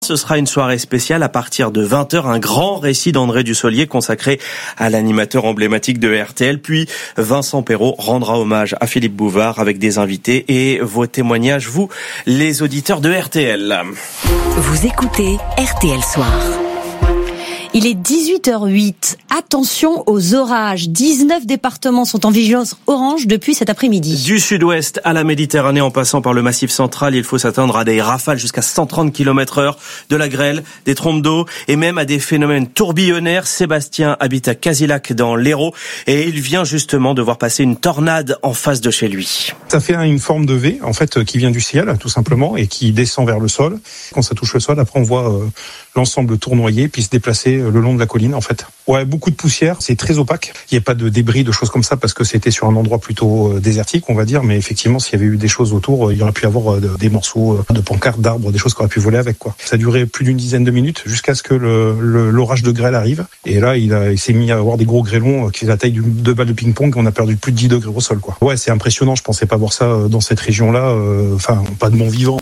Ce sera une soirée spéciale à partir de 20h, un grand récit d'André Dussolier consacré à l'animateur emblématique de RTL. Puis Vincent Perrault rendra hommage à Philippe Bouvard avec des invités et vos témoignages, vous, les auditeurs de RTL. Vous écoutez RTL Soir. Il est 18h08. Attention aux orages. 19 départements sont en vigilance orange depuis cet après-midi. Du sud-ouest à la Méditerranée en passant par le Massif central, il faut s'attendre à des rafales jusqu'à 130 km/h, de la grêle, des trompes d'eau et même à des phénomènes tourbillonnaires. Sébastien habite à Casilac dans l'Hérault et il vient justement de voir passer une tornade en face de chez lui. Ça fait une forme de V en fait qui vient du ciel tout simplement et qui descend vers le sol. Quand ça touche le sol, après on voit l'ensemble tournoyer puis se déplacer le long de la colline en fait. Ouais, beaucoup de poussière, c'est très opaque. Il n'y a pas de débris, de choses comme ça parce que c'était sur un endroit plutôt désertique, on va dire, mais effectivement, s'il y avait eu des choses autour, il y aurait pu y avoir des morceaux de pancartes, d'arbres, des choses qui auraient pu voler avec quoi. Ça a duré plus d'une dizaine de minutes jusqu'à ce que l'orage de grêle arrive et là, il s'est mis à avoir des gros grêlons qui faisaient la taille de 2 balles de ping-pong et on a perdu plus de 10 degrés au sol quoi. Ouais, c'est impressionnant, je pensais pas voir ça dans cette région-là, pas de mon vivant.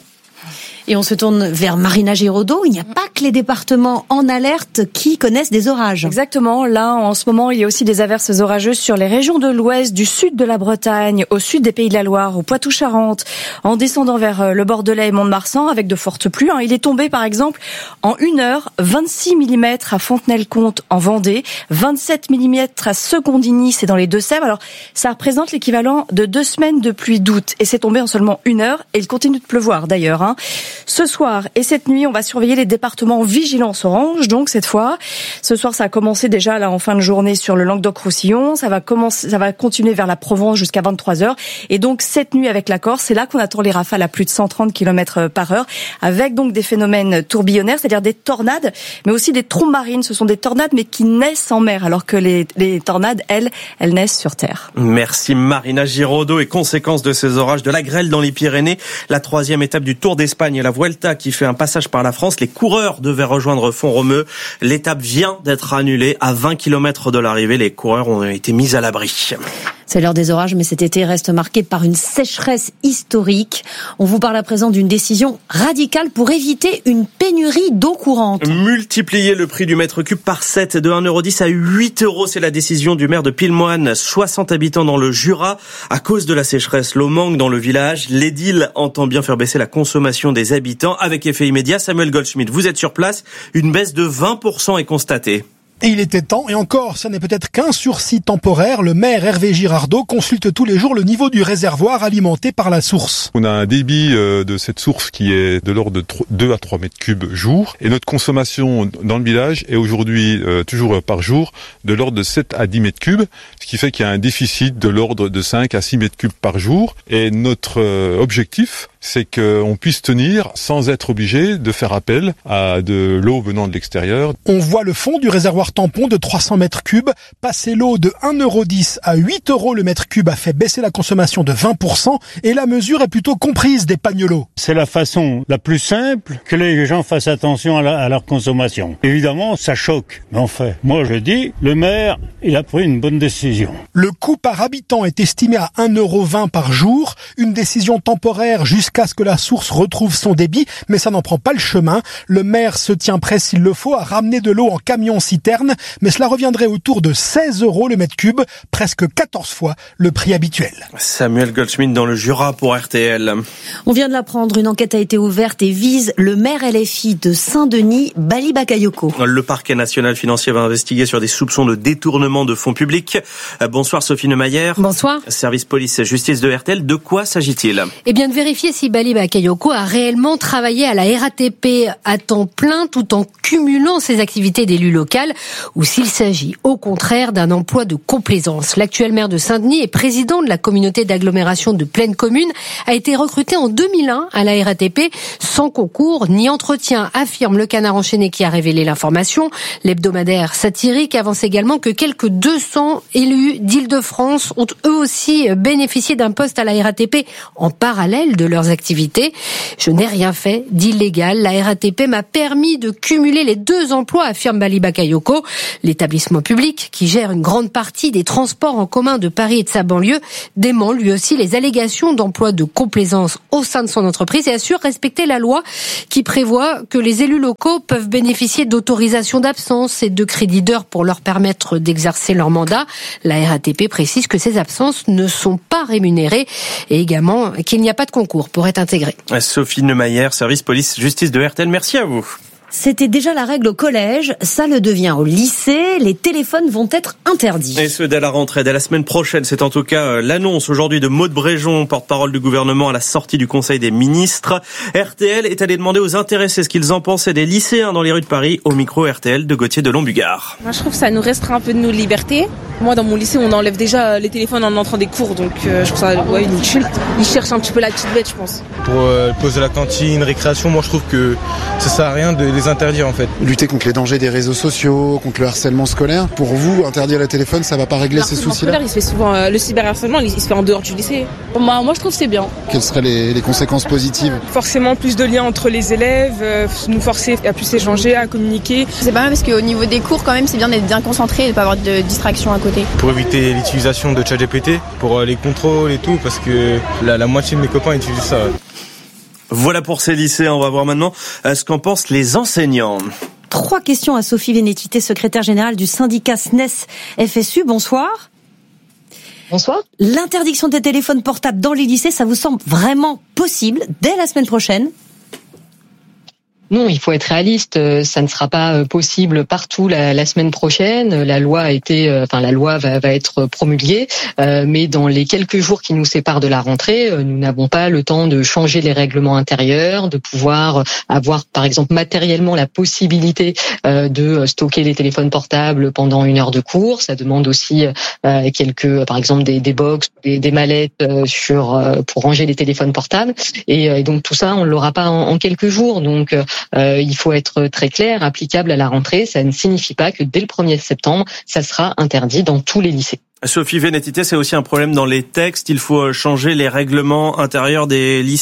Et on se tourne vers Marina Giraudot. Il n'y a pas que les départements en alerte qui connaissent des orages. Exactement. Là, en ce moment, il y a aussi des averses orageuses sur les régions de l'ouest, du sud de la Bretagne, au sud des Pays de la Loire, au Poitou-Charentes, en descendant vers le Bordelais et Mont-de-Marsan avec de fortes pluies. Il est tombé, par exemple, en 1 heure, 26 mm à Fontenay-le-Comte en Vendée, 27 mm à Secondigny, c'est dans les Deux-Sèvres. Alors, ça représente l'équivalent de 2 semaines de pluie d'août. Et c'est tombé en seulement 1 heure. Et il continue de pleuvoir, d'ailleurs. Ce soir et cette nuit, on va surveiller les départements en vigilance orange. Donc cette fois, ce soir, ça a commencé déjà là en fin de journée sur le Languedoc-Roussillon. Ça va continuer vers la Provence jusqu'à 23h. Et donc cette nuit avec la Corse, c'est là qu'on attend les rafales à plus de 130 km/h, avec donc des phénomènes tourbillonnaires, c'est-à-dire des tornades, mais aussi des trombes marines. Ce sont des tornades, mais qui naissent en mer, alors que les tornades, elles naissent sur terre. Merci Marina Giraudot. Et conséquence de ces orages, de la grêle dans les Pyrénées, la 3e étape du Tour d'Espagne et la Vuelta qui fait un passage par la France. Les coureurs devaient rejoindre Font-Romeu. L'étape vient d'être annulée à 20 km de l'arrivée. Les coureurs ont été mis à l'abri. C'est l'heure des orages, mais cet été reste marqué par une sécheresse historique. On vous parle à présent d'une décision radicale pour éviter une pénurie d'eau courante. Multiplier le prix du mètre cube par 7, de 1,10 € à 8 €. C'est la décision du maire de Pilmoine, 60 habitants dans le Jura. À cause de la sécheresse, l'eau manque dans le village. L'édile entend bien faire baisser la consommation des habitants. Avec effet immédiat, Samuel Goldschmidt, vous êtes sur place. Une baisse de 20% est constatée. Et il était temps, et encore, ça n'est peut-être qu'un sursis temporaire. Le maire Hervé Girardot consulte tous les jours le niveau du réservoir alimenté par la source. On a un débit de cette source qui est de l'ordre de 2 à 3 mètres cubes jour. Et notre consommation dans le village est aujourd'hui, toujours par jour, de l'ordre de 7 à 10 mètres cubes. Ce qui fait qu'il y a un déficit de l'ordre de 5 à 6 mètres cubes par jour. Et notre objectif, c'est qu'on puisse tenir sans être obligé de faire appel à de l'eau venant de l'extérieur. On voit le fond du réservoir tampon de 300 mètres cubes. Passer l'eau de 1,10 € à 8 € le mètre cube a fait baisser la consommation de 20% et la mesure est plutôt comprise des pagnolos. C'est la façon la plus simple que les gens fassent attention à leur consommation. Évidemment, ça choque. Mais enfin, moi je dis, le maire, il a pris une bonne décision. Le coût par habitant est estimé à 1,20 € par jour. Une décision temporaire jusqu'à ce que la source retrouve son débit, mais ça n'en prend pas le chemin. Le maire se tient prêt s'il le faut à ramener de l'eau en camion-citerne, mais cela reviendrait autour de 16 € le mètre cube, presque 14 fois le prix habituel. Samuel Goldschmidt dans le Jura pour RTL. On vient de l'apprendre, une enquête a été ouverte et vise le maire LFI de Saint-Denis, Bali Bakayoko. Le parquet national financier va investiguer sur des soupçons de détournement de fonds publics. Bonsoir Sophie Neumayer. Bonsoir. Service police et justice de RTL, de quoi s'agit-il ? Eh bien de vérifier si Bali Bakayoko a réellement travaillé à la RATP à temps plein tout en cumulant ses activités d'élu local ou s'il s'agit au contraire d'un emploi de complaisance. L'actuel maire de Saint-Denis et président de la communauté d'agglomération de Plaine Commune a été recruté en 2001 à la RATP sans concours ni entretien, affirme le Canard enchaîné qui a révélé l'information. L'hebdomadaire satirique avance également que quelques 200 élus d'Île-de-France ont eux aussi bénéficié d'un poste à la RATP en parallèle de leurs leurs activités. Je n'ai rien fait d'illégal. La RATP m'a permis de cumuler les 2 emplois, affirme Bali Bakayoko. L'établissement public, qui gère une grande partie des transports en commun de Paris et de sa banlieue, dément lui aussi les allégations d'emploi de complaisance au sein de son entreprise et assure respecter la loi qui prévoit que les élus locaux peuvent bénéficier d'autorisations d'absence et de crédits d'heures pour leur permettre d'exercer leur mandat. La RATP précise que ces absences ne sont pas rémunérées et également qu'il n'y a pas de concours pour être intégré. Sophie Neumayer, service police-justice de RTL, merci à vous. C'était déjà la règle au collège, ça le devient au lycée, les téléphones vont être interdits. Et ce dès la rentrée, dès la semaine prochaine, c'est en tout cas l'annonce aujourd'hui de Maud Bréjon, porte-parole du gouvernement à la sortie du Conseil des ministres. RTL est allé demander aux intéressés ce qu'ils en pensaient des lycéens dans les rues de Paris, au micro RTL de Gauthier de Lombugard. Moi je trouve que ça nous restreint un peu de nos libertés. Moi dans mon lycée on enlève déjà les téléphones en entrant des cours, donc je trouve ça inutile. Ils cherchent un petit peu la petite bête je pense. Pour pause de la cantine, récréation, moi je trouve que ça sert à rien de les interdire en fait. Lutter contre les dangers des réseaux sociaux, contre le harcèlement scolaire. Pour vous, interdire le téléphone, ça va pas régler ces soucis-là? Il se fait souvent, le cyberharcèlement, il se fait en dehors du lycée. Moi je trouve que c'est bien. Quelles seraient les conséquences positives? Forcément plus de liens entre les élèves, nous forcer à plus échanger, à communiquer. C'est pas mal parce qu'au niveau des cours quand même c'est bien d'être bien concentré et de pas avoir de distraction à côté. Pour éviter l'utilisation de ChatGPT, pour les contrôles et tout, parce que la moitié de mes copains utilisent ça. Voilà pour ces lycéens. On va voir maintenant ce qu'en pensent les enseignants. 3 questions à Sophie Vénétité, secrétaire générale du syndicat SNES FSU. Bonsoir. Bonsoir. L'interdiction des téléphones portables dans les lycées, ça vous semble vraiment possible dès la semaine prochaine ? Non, il faut être réaliste. Ça ne sera pas possible partout la semaine prochaine. La loi va être promulguée, mais dans les quelques jours qui nous séparent de la rentrée, nous n'avons pas le temps de changer les règlements intérieurs, de pouvoir avoir, par exemple, matériellement la possibilité de stocker les téléphones portables pendant 1 heure de cours. Ça demande aussi par exemple, des box, des mallettes pour ranger les téléphones portables. Et donc tout ça, on ne l'aura pas en quelques jours. Donc il faut être très clair, applicable à la rentrée. Ça ne signifie pas que dès le 1er septembre, ça sera interdit dans tous les lycées. Sophie Vénétité, c'est aussi un problème dans les textes. Il faut changer les règlements intérieurs des lycées ?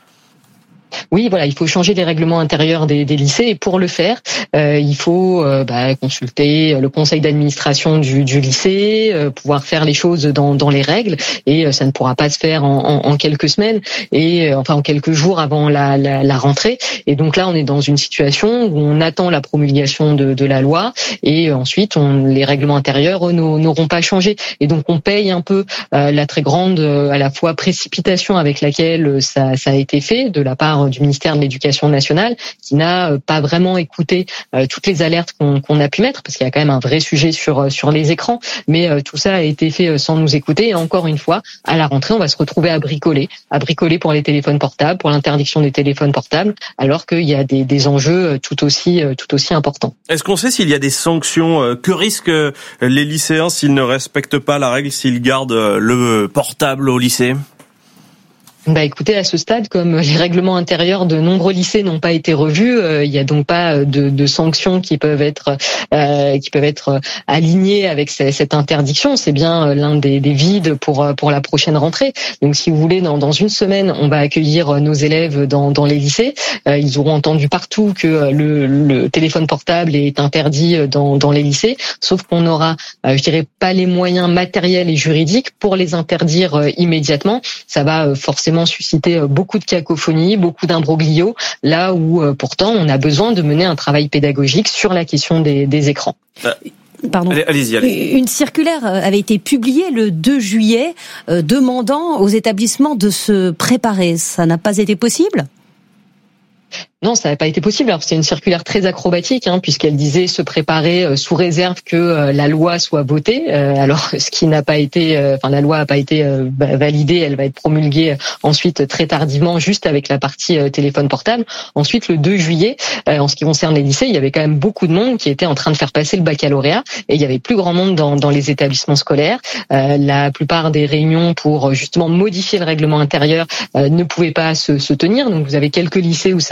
Oui, voilà, il faut changer les règlements intérieurs des lycées et pour le faire, il faut consulter le conseil d'administration du lycée, pouvoir faire les choses dans les règles et ça ne pourra pas se faire en quelques semaines et en quelques jours avant la rentrée. Et donc là, on est dans une situation où on attend la promulgation de la loi et ensuite les règlements intérieurs n'auront pas changé. Et donc on paye un peu la très grande à la fois précipitation avec laquelle ça a été fait de la part du ministère de l'Éducation nationale, qui n'a pas vraiment écouté toutes les alertes qu'on a pu mettre, parce qu'il y a quand même un vrai sujet sur les écrans, mais tout ça a été fait sans nous écouter. Et encore une fois, à la rentrée, on va se retrouver à bricoler pour les téléphones portables, pour l'interdiction des téléphones portables, alors qu'il y a des enjeux tout aussi importants. Est-ce qu'on sait s'il y a des sanctions? Que risquent les lycéens s'ils ne respectent pas la règle, s'ils gardent le portable au lycée? Écoutez, à ce stade, comme les règlements intérieurs de nombreux lycées n'ont pas été revus, il n'y a donc pas de sanctions qui peuvent être alignées avec cette interdiction. C'est bien l'un des vides pour la prochaine rentrée. Donc, si vous voulez, dans 1 semaine, on va accueillir nos élèves dans les lycées. Ils auront entendu partout que le téléphone portable est interdit dans les lycées, sauf qu'on n'aura, pas les moyens matériels et juridiques pour les interdire immédiatement. Ça va forcément susciter beaucoup de cacophonie, beaucoup d'imbroglio, là où pourtant on a besoin de mener un travail pédagogique sur la question des écrans. Pardon. Allez-y. Une circulaire avait été publiée le 2 juillet demandant aux établissements de se préparer. Ça n'a pas été possible ? Non, ça n'a pas été possible. Alors c'est une circulaire très acrobatique, puisqu'elle disait se préparer sous réserve que la loi soit votée. Alors ce qui n'a pas été, la loi n'a pas été validée, elle va être promulguée ensuite très tardivement, juste avec la partie téléphone portable. Ensuite, le 2 juillet, en ce qui concerne les lycées, il y avait quand même beaucoup de monde qui était en train de faire passer le baccalauréat, et il y avait plus grand monde dans les établissements scolaires. La plupart des réunions pour justement modifier le règlement intérieur ne pouvaient pas se tenir. Donc vous avez quelques lycées où ça a pu être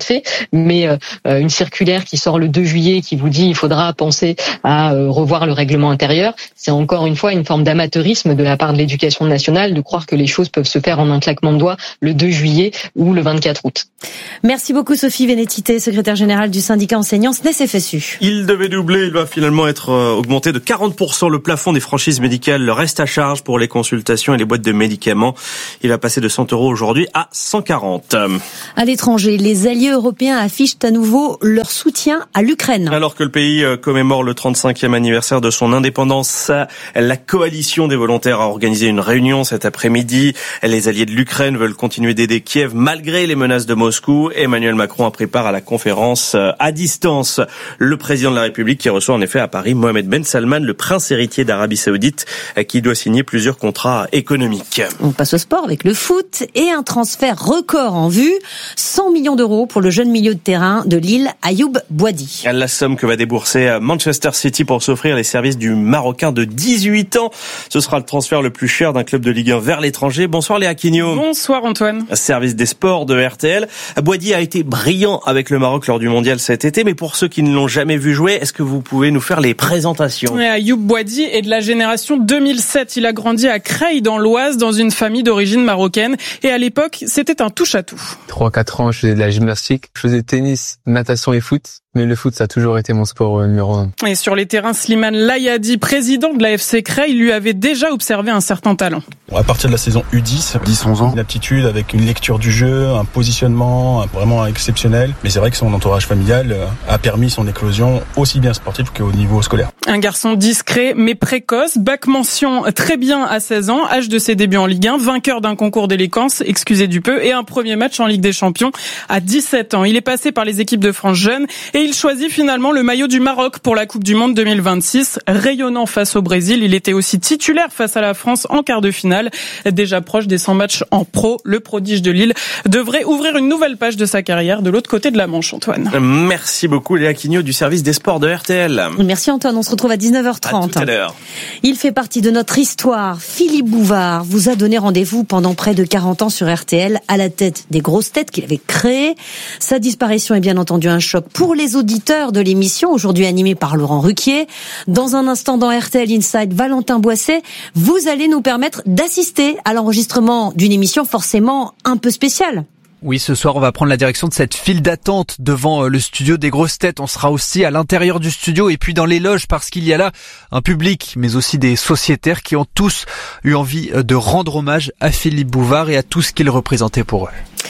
fait, mais une circulaire qui sort le 2 juillet qui vous dit il faudra penser à revoir le règlement intérieur, c'est encore une fois une forme d'amateurisme de la part de l'éducation nationale de croire que les choses peuvent se faire en un claquement de doigts le 2 juillet ou le 24 août. Merci beaucoup Sophie Vénétité, secrétaire générale du syndicat enseignant SNES-FSU. Il devait doubler, il va finalement être augmenté de 40% le plafond des franchises médicales, le reste à charge pour les consultations et les boîtes de médicaments. Il va passer de 100 € aujourd'hui à 140. À l'étranger, les alliés européens affichent à nouveau leur soutien à l'Ukraine. Alors que le pays commémore le 35e anniversaire de son indépendance, la coalition des volontaires a organisé une réunion cet après-midi. Les alliés de l'Ukraine veulent continuer d'aider Kiev malgré les menaces de Moscou. Emmanuel Macron a pris part à la conférence à distance. Le président de la République qui reçoit en effet à Paris Mohamed Ben Salman, le prince héritier d'Arabie Saoudite, qui doit signer plusieurs contrats économiques. On passe au sport avec le foot et un transfert record en vue. 100 millions d'euros pour le jeune milieu de terrain de Lille, Ayoub Boadi. La somme que va débourser Manchester City pour s'offrir les services du Marocain de 18 ans. Ce sera le transfert le plus cher d'un club de Ligue 1 vers l'étranger. Bonsoir Léa Quignot. Bonsoir Antoine. Service des sports de RTL. Boadi a été brillant avec le Maroc lors du mondial cet été, mais pour ceux qui ne l'ont jamais vu jouer, est-ce que vous pouvez nous faire les présentations? Ayoub Boadi est de la génération 2007. Il a grandi à Creil dans l'Oise dans une famille d'origine marocaine et à l'époque, c'était un touche-à-tout. 3-4 ans, je faisais de la gymnastique, je faisais tennis, natation et foot. Mais le foot, ça a toujours été mon sport numéro 1. Et sur les terrains, Slimane Layadi, président de la FC Creil, lui avait déjà observé un certain talent. À partir de la saison U10, 10-11 ans, une aptitude avec une lecture du jeu, un positionnement vraiment exceptionnel. Mais c'est vrai que son entourage familial a permis son éclosion aussi bien sportive qu'au niveau scolaire. Un garçon discret mais précoce, bac mention très bien à 16 ans, âge de ses débuts en Ligue 1, vainqueur d'un concours d'élégance, excusez du peu, et un premier match en Ligue des Champions à 17 ans. Il est passé par les équipes de France jeunes et il choisit finalement le maillot du Maroc pour la Coupe du Monde 2026. Rayonnant face au Brésil, il était aussi titulaire face à la France en quart de finale. Déjà proche des 100 matchs en pro, le prodige de Lille devrait ouvrir une nouvelle page de sa carrière de l'autre côté de la Manche, Antoine. Merci beaucoup Léa Quignot du service des sports de RTL. Merci Antoine, on se retrouve à 19h30. À tout à l'heure. Il fait partie de notre histoire. Philippe Bouvard vous a donné rendez-vous pendant près de 40 ans sur RTL à la tête des grosses têtes qu'il avait créées. Sa disparition est bien entendu un choc pour les auditeurs de l'émission, aujourd'hui animée par Laurent Ruquier. Dans un instant dans RTL Inside, Valentin Boisset, vous allez nous permettre d'assister à l'enregistrement d'une émission forcément un peu spéciale. Oui, ce soir, on va prendre la direction de cette file d'attente devant le studio des grosses têtes. On sera aussi à l'intérieur du studio et puis dans les loges parce qu'il y a là un public, mais aussi des sociétaires qui ont tous eu envie de rendre hommage à Philippe Bouvard et à tout ce qu'il représentait pour eux.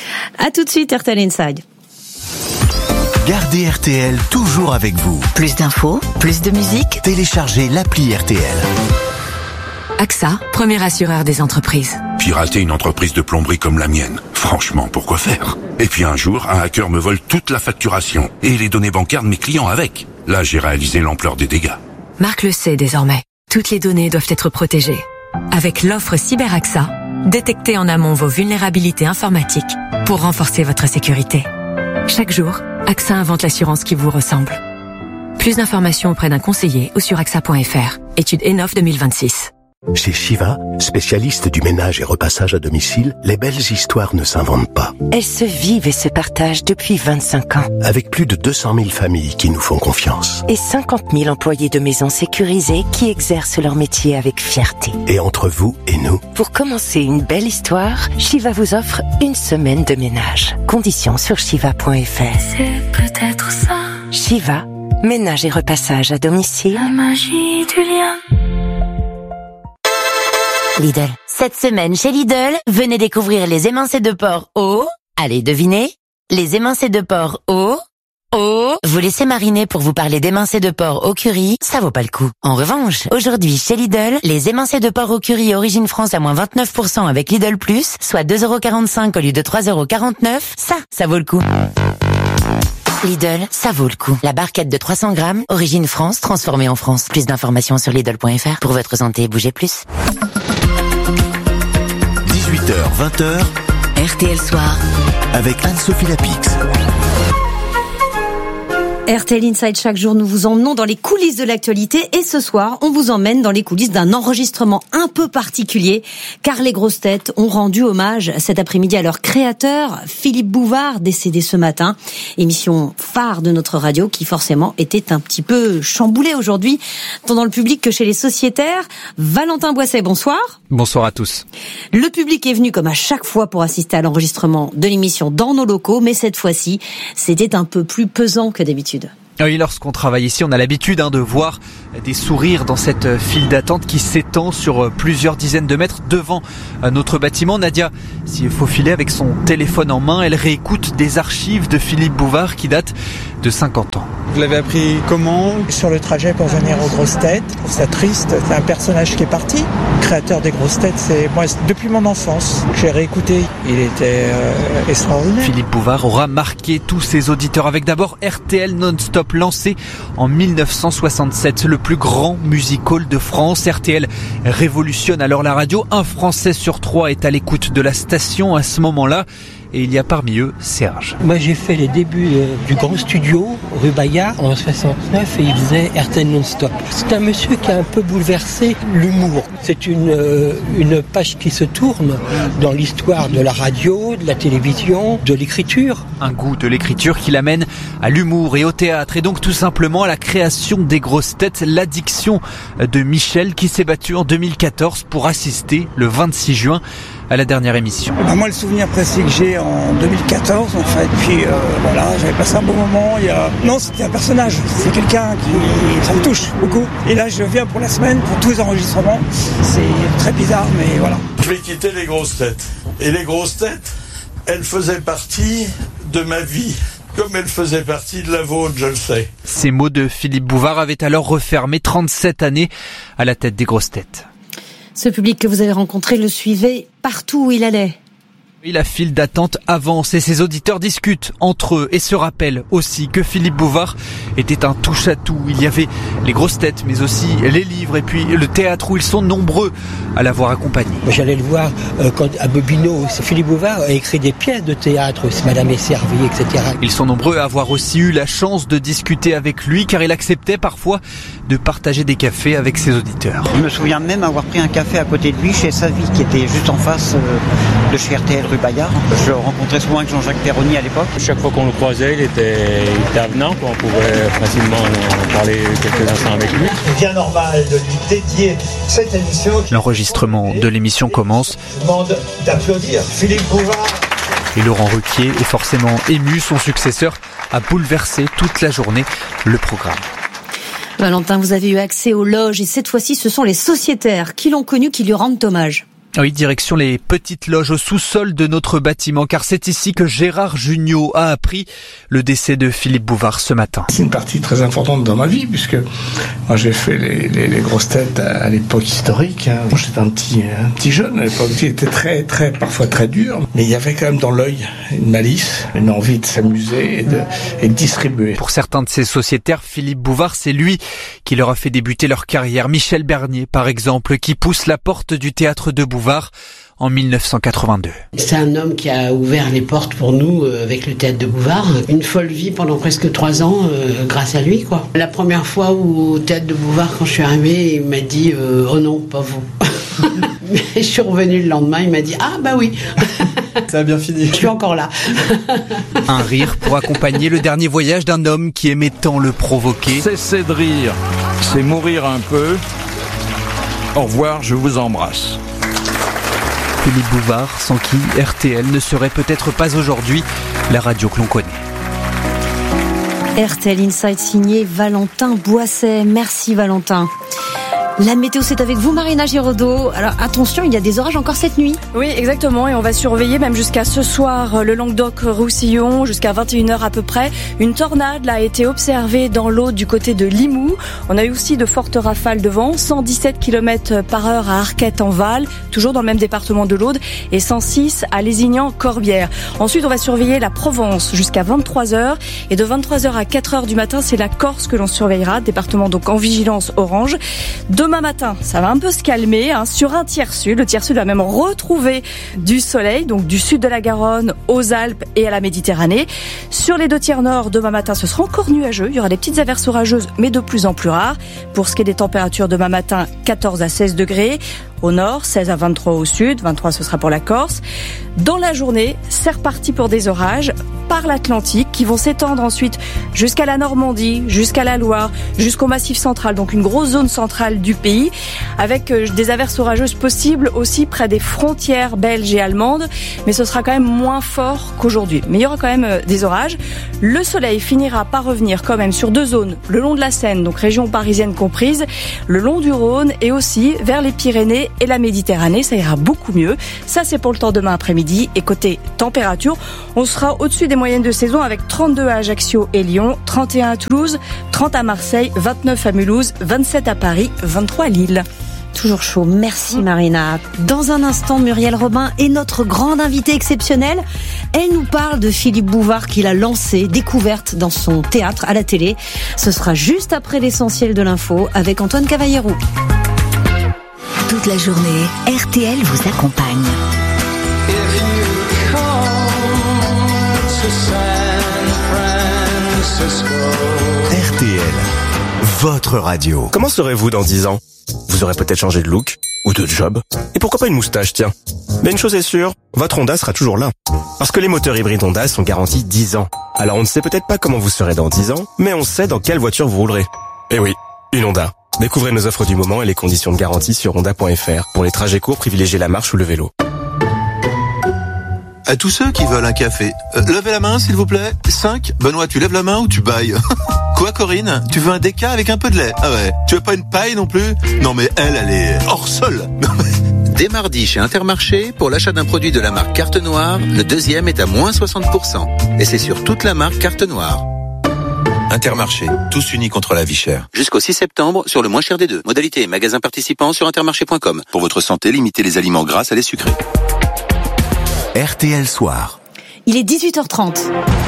À tout de suite, RTL Inside. Gardez RTL toujours avec vous. Plus d'infos, plus de musique. Téléchargez l'appli RTL. AXA, premier assureur des entreprises. Pirater une entreprise de plomberie comme la mienne, franchement, pourquoi faire? Et puis un jour, un hacker me vole toute la facturation et les données bancaires de mes clients avec. Là, j'ai réalisé l'ampleur des dégâts. Marc le sait désormais. Toutes les données doivent être protégées. Avec l'offre CyberAXA, détectez en amont vos vulnérabilités informatiques pour renforcer votre sécurité. Chaque jour, AXA invente l'assurance qui vous ressemble. Plus d'informations auprès d'un conseiller ou sur axa.fr. Étude ENOF 2026. Chez Shiva, spécialiste du ménage et repassage à domicile, les belles histoires ne s'inventent pas. Elles se vivent et se partagent depuis 25 ans. Avec plus de 200 000 familles qui nous font confiance. Et 50 000 employés de maisons sécurisées qui exercent leur métier avec fierté. Et entre vous et nous, pour commencer une belle histoire, Shiva vous offre une semaine de ménage. Conditions sur shiva.fr. C'est peut-être ça. Shiva, ménage et repassage à domicile. La magie du lien. Lidl. Cette semaine chez Lidl, venez découvrir les émincés de porc au... Allez, devinez. Les émincés de porc au... Vous laissez mariner pour vous parler d'émincés de porc au curry, ça vaut pas le coup. En revanche, aujourd'hui chez Lidl, les émincés de porc au curry Origine France à moins 29% avec Lidl Plus, soit 2,45€ au lieu de 3,49€, ça vaut le coup. Lidl, ça vaut le coup. La barquette de 300 grammes, Origine France, transformée en France. Plus d'informations sur Lidl.fr. Pour votre santé, bougez plus. 18h, 20h, RTL Soir, avec Anne-Sophie Lapix. RTL Inside, chaque jour nous vous emmenons dans les coulisses de l'actualité et ce soir on vous emmène dans les coulisses d'un enregistrement un peu particulier car les grosses têtes ont rendu hommage cet après-midi à leur créateur Philippe Bouvard, décédé ce matin. Émission phare de notre radio qui forcément était un petit peu chamboulée aujourd'hui tant dans le public que chez les sociétaires. Valentin Boisset, bonsoir. Bonsoir à tous. Le public est venu comme à chaque fois pour assister à l'enregistrement de l'émission dans nos locaux, mais cette fois-ci c'était un peu plus pesant que d'habitude. Oui, lorsqu'on travaille ici, on a l'habitude de voir des sourires dans cette file d'attente qui s'étend sur plusieurs dizaines de mètres devant notre bâtiment. Nadia s'y est faufilée avec son téléphone en main. Elle réécoute des archives de Philippe Bouvard qui datent de 50 ans. Vous l'avez appris comment ? Sur le trajet pour venir aux grosses têtes. Je trouve ça triste. C'est un personnage qui est parti. Créateur des grosses têtes, c'est moi depuis mon enfance. J'ai réécouté. Il était extraordinaire. Philippe Bouvard aura marqué tous ses auditeurs avec d'abord RTL Non-Stop, lancé en 1967, le plus grand music-hall de France. RTL révolutionne alors la radio. Un Français sur 3 est à l'écoute de la station à ce moment-là. Et il y a parmi eux Serge. Moi j'ai fait les débuts du grand studio rue Bayard en 69 et il faisait RTL Non-Stop. C'est un monsieur qui a un peu bouleversé l'humour. C'est une page qui se tourne dans l'histoire de la radio, de la télévision, de l'écriture. Un goût de l'écriture qui l'amène à l'humour et au théâtre et donc tout simplement à la création des grosses têtes, l'addiction de Michel qui s'est battu en 2014 pour assister le 26 juin à la dernière émission. Moi, le souvenir précis que j'ai en 2014, en fait, puis voilà, j'avais passé un bon moment. Non, c'était un personnage, c'est quelqu'un qui, ça me touche beaucoup. Et là, je viens pour la semaine, pour tous les enregistrements. C'est très bizarre, mais voilà. Je vais quitter les grosses têtes. Et les grosses têtes, elles faisaient partie de ma vie. Comme elle faisait partie de la vôtre, je le sais. Ces mots de Philippe Bouvard avaient alors refermé 37 années à la tête des grosses têtes. Ce public que vous avez rencontré le suivait partout où il allait. La file d'attente avance et ses auditeurs discutent entre eux et se rappellent aussi que Philippe Bouvard était un touche-à-tout. Il y avait les grosses têtes mais aussi les livres et puis le théâtre où ils sont nombreux à l'avoir accompagné. J'allais le voir quand à Bobino. Philippe Bouvard a écrit des pièces de théâtre, Madame est servie, etc. Ils sont nombreux à avoir aussi eu la chance de discuter avec lui car il acceptait parfois de partager des cafés avec ses auditeurs. Je me souviens même avoir pris un café à côté de lui chez Savi qui était juste en face de chez RTL rue Bayard. Je le rencontrais souvent avec Jean-Jacques Perroni à l'époque. Chaque fois qu'on le croisait, il était avenant, on pouvait facilement parler quelques instants avec lui. C'est bien normal de lui dédier cette émission. L'enregistrement de l'émission commence. Je demande d'applaudir Philippe Bouvard. Et Laurent Ruquier est forcément ému, son successeur a bouleversé toute la journée le programme. Valentin, vous avez eu accès aux loges et cette fois-ci ce sont les sociétaires qui l'ont connu qui lui rendent hommage. Oui, direction les petites loges au sous-sol de notre bâtiment, car c'est ici que Gérard Jugnot a appris le décès de Philippe Bouvard ce matin. C'est une partie très importante dans ma vie, puisque moi j'ai fait les grosses têtes à l'époque historique. Moi j'étais un petit jeune à l'époque, qui était très, parfois très dur, mais il y avait quand même dans l'œil une malice, une envie de s'amuser et de distribuer. Pour certains de ces sociétaires, Philippe Bouvard, c'est lui qui leur a fait débuter leur carrière. Michel Bernier, par exemple, qui pousse la porte du théâtre de Bouvard en 1982. C'est un homme qui a ouvert les portes pour nous avec le théâtre de Bouvard. Une folle vie pendant presque 3 ans grâce à lui, quoi. La première fois au théâtre de Bouvard, quand je suis arrivée, il m'a dit oh non, pas vous. Mais je suis revenue le lendemain, il m'a dit ah bah oui. Ça a bien fini. Je suis encore là. Un rire pour accompagner le dernier voyage d'un homme qui aimait tant le provoquer. Cessez de rire, c'est mourir un peu. Au revoir, je vous embrasse. Philippe Bouvard, sans qui RTL ne serait peut-être pas aujourd'hui la radio que l'on connaît. RTL Inside signé Valentin Boisset. Merci Valentin. La météo, c'est avec vous, Marina Giraudot. Alors attention, il y a des orages encore cette nuit. Oui, exactement, et on va surveiller même jusqu'à ce soir le Languedoc-Roussillon, jusqu'à 21h à peu près. Une tornade a été observée dans l'Aude du côté de Limoux. On a eu aussi de fortes rafales de vent, 117 km/h à Arquette-en-Val, toujours dans le même département de l'Aude, et 106 à Lézignan-Corbière. Ensuite, on va surveiller la Provence jusqu'à 23h, et de 23h à 4h du matin, c'est la Corse que l'on surveillera, département donc en vigilance orange. Demain matin, ça va un peu se calmer sur un tiers sud. Le tiers sud va même retrouver du soleil, donc du sud de la Garonne aux Alpes et à la Méditerranée. Sur les 2 tiers nord, demain matin, ce sera encore nuageux. Il y aura des petites averses orageuses, mais de plus en plus rares. Pour ce qui est des températures, demain matin, 14 à 16 degrés. Au nord, 16 à 23 au sud, 23 ce sera pour la Corse. Dans la journée, c'est reparti pour des orages par l'Atlantique qui vont s'étendre ensuite jusqu'à la Normandie, jusqu'à la Loire, jusqu'au Massif central, donc une grosse zone centrale du pays, avec des averses orageuses possibles aussi près des frontières belges et allemandes, mais ce sera quand même moins fort qu'aujourd'hui. Mais il y aura quand même des orages. Le soleil finira par revenir quand même sur 2 zones, le long de la Seine, donc région parisienne comprise, le long du Rhône et aussi vers les Pyrénées et la Méditerranée, ça ira beaucoup mieux. Ça, c'est pour le temps demain après-midi. Et côté température, on sera au-dessus des moyennes de saison avec 32 à Ajaccio et Lyon, 31 à Toulouse, 30 à Marseille, 29 à Mulhouse, 27 à Paris, 23 à Lille. Toujours chaud. Merci Marina. Dans un instant, Muriel Robin est notre grande invitée exceptionnelle. Elle nous parle de Philippe Bouvard qu'il a lancé, découverte dans son théâtre à la télé. Ce sera juste après l'essentiel de l'info avec Antoine Cavallero. Toute la journée, RTL vous accompagne. RTL, votre radio. Comment serez-vous dans 10 ans ? Vous aurez peut-être changé de look ou de job. Et pourquoi pas une moustache, tiens. Mais une chose est sûre, votre Honda sera toujours là. Parce que les moteurs hybrides Honda sont garantis 10 ans. Alors on ne sait peut-être pas comment vous serez dans 10 ans, mais on sait dans quelle voiture vous roulerez. Eh oui, une Honda. Découvrez nos offres du moment et les conditions de garantie sur honda.fr. Pour les trajets courts, privilégiez la marche ou le vélo. À tous ceux qui veulent un café, levez la main s'il vous plaît. 5. Benoît, tu lèves la main ou tu bailles? Quoi Corinne? Tu veux un déca avec un peu de lait? Ah ouais. Tu veux pas une paille non plus? Non mais elle est hors sol. Dès mardi chez Intermarché, pour l'achat d'un produit de la marque Carte Noire, le deuxième est à moins 60%. Et c'est sur toute la marque Carte Noire. Intermarché, tous unis contre la vie chère. Jusqu'au 6 septembre, sur le moins cher des deux. Modalité et magasin participant sur intermarché.com. Pour votre santé, limitez les aliments gras à les sucrés. RTL Soir. Il est 18h30.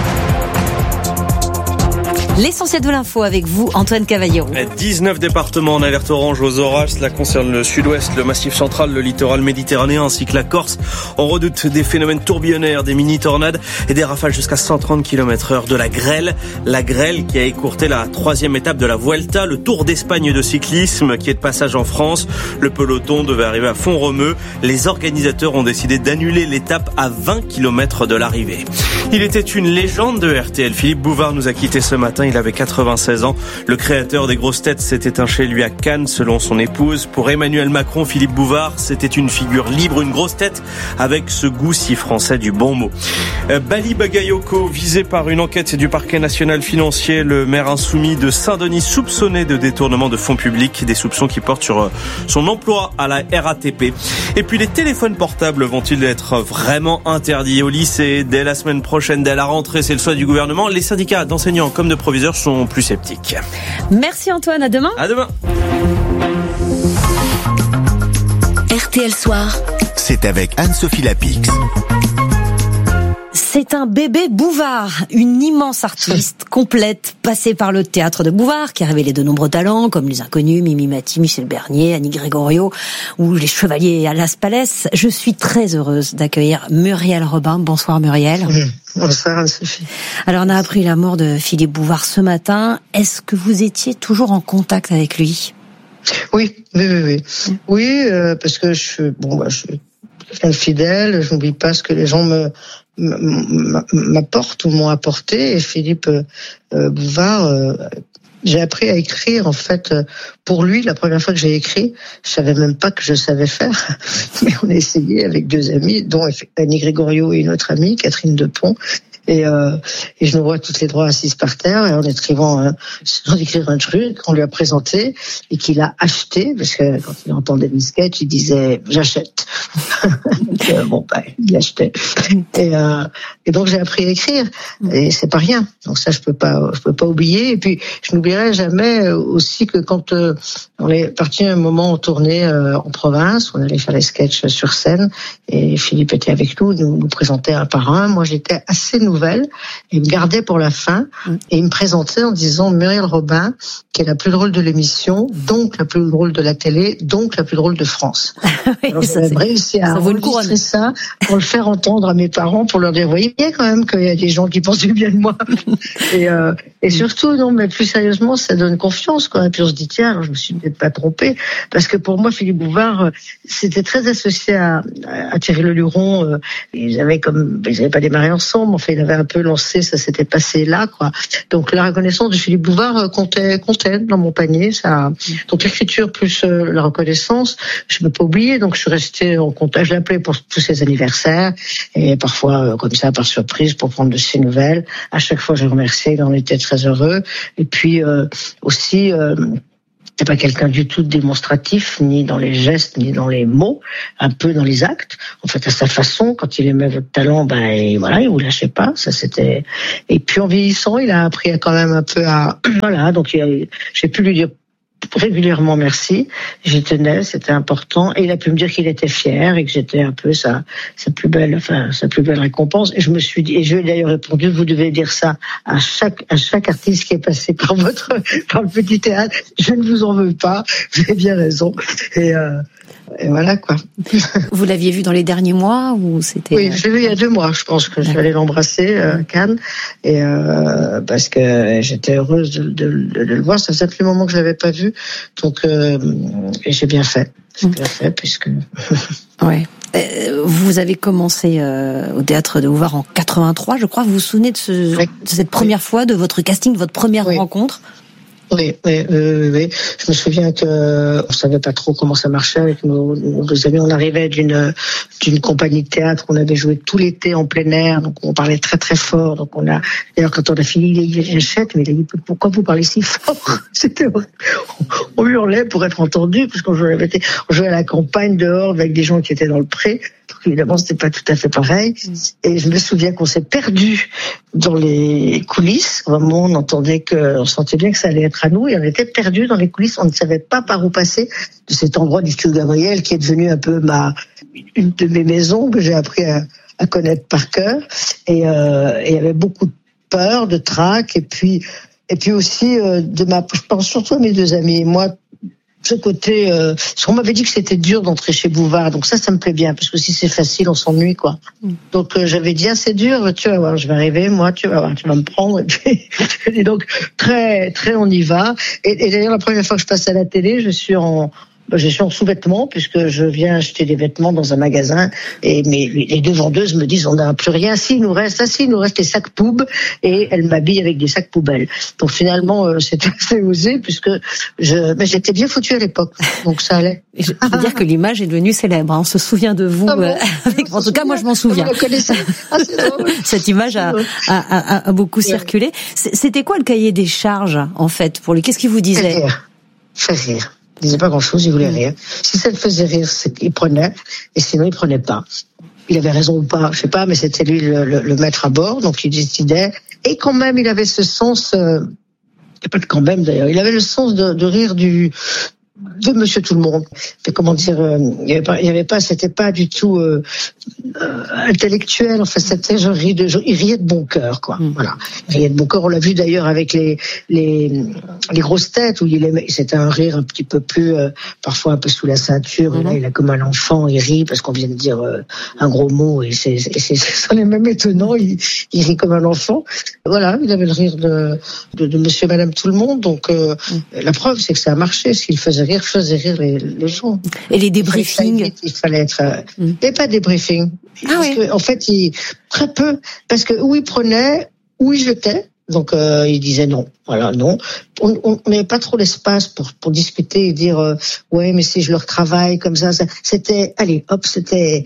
L'essentiel de l'info avec vous, Antoine Cavallero. 19 départements en alerte orange aux orages. Cela concerne le sud-ouest, le massif central, le littoral méditerranéen ainsi que la Corse. On redoute des phénomènes tourbillonnaires, des mini-tornades et des rafales jusqu'à 130 km/h. De la grêle. La grêle qui a écourté la 3e étape de la Vuelta, le Tour d'Espagne de cyclisme qui est de passage en France. Le peloton devait arriver à Font-Romeu. Les organisateurs ont décidé d'annuler l'étape à 20 km de l'arrivée. Il était une légende de RTL. Philippe Bouvard nous a quittés ce matin. Il avait 96 ans. Le créateur des grosses têtes s'est éteint chez lui à Cannes, selon son épouse. Pour Emmanuel Macron, Philippe Bouvard, c'était une figure libre, une grosse tête, avec ce goût si français du bon mot. Bali Bagayoko, visé par une enquête du parquet national financier, le maire insoumis de Saint-Denis soupçonné de détournement de fonds publics, des soupçons qui portent sur son emploi à la RATP. Et puis les téléphones portables vont-ils être vraiment interdits au lycée dès la semaine prochaine, dès la rentrée? C'est le souhait du gouvernement. Les syndicats d'enseignants comme de proviseurs sont plus sceptiques. Merci Antoine, à demain. À demain. RTL Soir. C'est avec Anne-Sophie Lapix. C'est un bébé Bouvard, une immense artiste complète, passée par le théâtre de Bouvard, qui a révélé de nombreux talents, comme Les Inconnus, Mimi Mati, Michel Bernier, Annie Gregorio, ou Les Chevaliers à Las Palais. Je suis très heureuse d'accueillir Muriel Robin. Bonsoir Muriel. Bonsoir Anne-Sophie. Alors on a appris la mort de Philippe Bouvard ce matin. Est-ce que vous étiez toujours en contact avec lui? Oui. Oui, parce que je suis quelqu'un de fidèle, je n'oublie pas ce que les gens m'apportent ou m'ont apporté. Et Philippe Bouvard, j'ai appris à écrire en fait pour lui. La première fois que j'ai écrit, je savais même pas que je savais faire, mais on a essayé avec 2 amis, dont Annie Gregorio et une autre amie, Catherine Depont. Et je nous vois toutes les 3 assises par terre, et en écrivant d'écrire un truc qu'on lui a présenté et qu'il a acheté, parce que quand il entendait le sketch, il disait j'achète. Donc, il achetait. Et donc j'ai appris à écrire, et c'est pas rien. Donc ça je peux pas oublier. Et puis je n'oublierai jamais aussi que quand on est parti un moment en tournée en province, on allait faire les sketchs sur scène, et Philippe était avec nous présenter un par un. Moi j'étais assez nouvelle nouvelles, et il me gardait pour la fin, et il me présentait en disant Muriel Robin, qui est la plus drôle de l'émission, donc la plus drôle de la télé, donc la plus drôle de France. Oui, alors j'avais réussi à enregistrer ça pour le faire entendre à mes parents, pour leur dire, vous voyez bien quand même qu'il y a des gens qui pensent du bien de moi. Et surtout, non, mais plus sérieusement, ça donne confiance, quoi. Et puis on se dit, tiens, alors je me suis peut-être pas trompée, parce que pour moi, Philippe Bouvard, c'était très associé à Thierry Leluron. Ils avaient pas démarré ensemble, enfin, il avait un peu lancé, ça s'était passé là, quoi. Donc la reconnaissance de Philippe Bouvard comptait dans mon panier, ça. Donc l'écriture plus la reconnaissance, je ne peux pas oublier, donc je suis restée en contact. Je l'appelais pour tous ses anniversaires, et parfois comme ça, par surprise, pour prendre de ses nouvelles. À chaque fois, je le remerciais, il en était très heureux. Et puis aussi, c'est pas quelqu'un du tout démonstratif, ni dans les gestes, ni dans les mots, un peu dans les actes. En fait, à sa façon, quand il aimait votre talent, il vous lâchez pas. Ça, c'était. Et puis en vieillissant, il a appris quand même un peu à. Voilà, donc j'ai pu lui dire régulièrement merci, j'y tenais, c'était important, et il a pu me dire qu'il était fier et que j'étais un peu sa plus belle récompense. Et je me suis dit, et je lui ai d'ailleurs répondu, vous devez dire ça à chaque artiste qui est passé par le petit théâtre. Je ne vous en veux pas, vous avez bien raison. Et voilà, quoi. Vous l'aviez vu dans les derniers mois ou c'était? Oui, je l'ai vu il y a 2 mois. Je pense que je suis allée l'embrasser à Cannes, et parce que j'étais heureuse de le voir. Ça faisait plus longtemps que je l'avais pas vu, donc et j'ai bien fait. J'ai bien fait puisque. Ouais. Vous avez commencé au théâtre de Bouvard en 83, je crois. Vous vous souvenez de cette première fois, de votre casting, de votre première rencontre? Oui. Je me souviens que on savait pas trop comment ça marchait avec nos 2 amis. On arrivait d'une compagnie de théâtre. On avait joué tout l'été en plein air, donc on parlait très très fort. Donc d'ailleurs quand on a fini, il achète, mais il a dit pourquoi vous parlez si fort? C'était horrible. On hurlait pour être entendu, parce qu'on jouait à la campagne dehors avec des gens qui étaient dans le pré. Donc évidemment, c'était pas tout à fait pareil. Et je me souviens qu'on s'est perdu dans les coulisses. Vraiment, on sentait bien que ça allait être à nous, et on était perdus dans les coulisses. On ne savait pas par où passer de cet endroit du studio Gabriel, qui est devenu un peu une de mes maisons que j'ai appris à connaître par cœur. Et il y avait beaucoup de peur, de trac, et puis aussi je pense surtout à mes 2 amis. Moi, ce côté, on m'avait dit que c'était dur d'entrer chez Bouvard, donc ça me plaît bien, parce que si c'est facile, on s'ennuie, quoi. Donc j'avais dit, c'est dur, tu vas voir, je vais arriver, moi, tu vas voir, tu vas me prendre, et donc très très on y va. Et d'ailleurs, la première fois que je passe à la télé, je suis en sous-vêtements, puisque je viens acheter des vêtements dans un magasin, et les 2 vendeuses me disent, on n'a plus rien, il nous reste les sacs poubs, et elles m'habillent avec des sacs poubelles. Donc finalement, c'était assez osé, puisque mais j'étais bien foutue à l'époque, donc ça allait. Je veux dire que l'image est devenue célèbre, hein. On se souvient de vous, en tout cas, moi je m'en souviens. Cette image a beaucoup circulé. C'était quoi le cahier des charges, en fait, qu'est-ce qu'il vous disait? Faire rire. Il disait pas grand-chose, il voulait rire. Si ça le faisait rire, il prenait, et sinon il prenait pas. Il avait raison ou pas, je sais pas, mais c'était lui le maître à bord, donc il décidait. Et quand même, il avait ce sens, pas de quand même d'ailleurs, il avait le sens de rire de Monsieur Tout le Monde. Mais comment dire, c'était pas du tout intellectuel. Enfin, c'était il riait de bon cœur, quoi. Voilà, il riait de bon cœur. On l'a vu d'ailleurs avec les grosses têtes, où c'était un rire un petit peu plus, parfois un peu sous la ceinture. Et là, il a comme un enfant, il rit parce qu'on vient de dire un gros mot, et c'est même étonnant. Il rit comme un enfant. Voilà, il avait le rire de Monsieur et Madame Tout le Monde. Donc la preuve, c'est que ça a marché. Ce qu'il faisait rire les gens. Et les débriefings? Il fallait être. Il n'y avait pas de débriefing. En fait, très peu. Parce que où il prenait, où il jetait. Donc il disait non. Voilà, non. On n'avait pas trop l'espace pour discuter et dire ouais, mais si je leur travaille comme ça, c'était allez, hop, c'était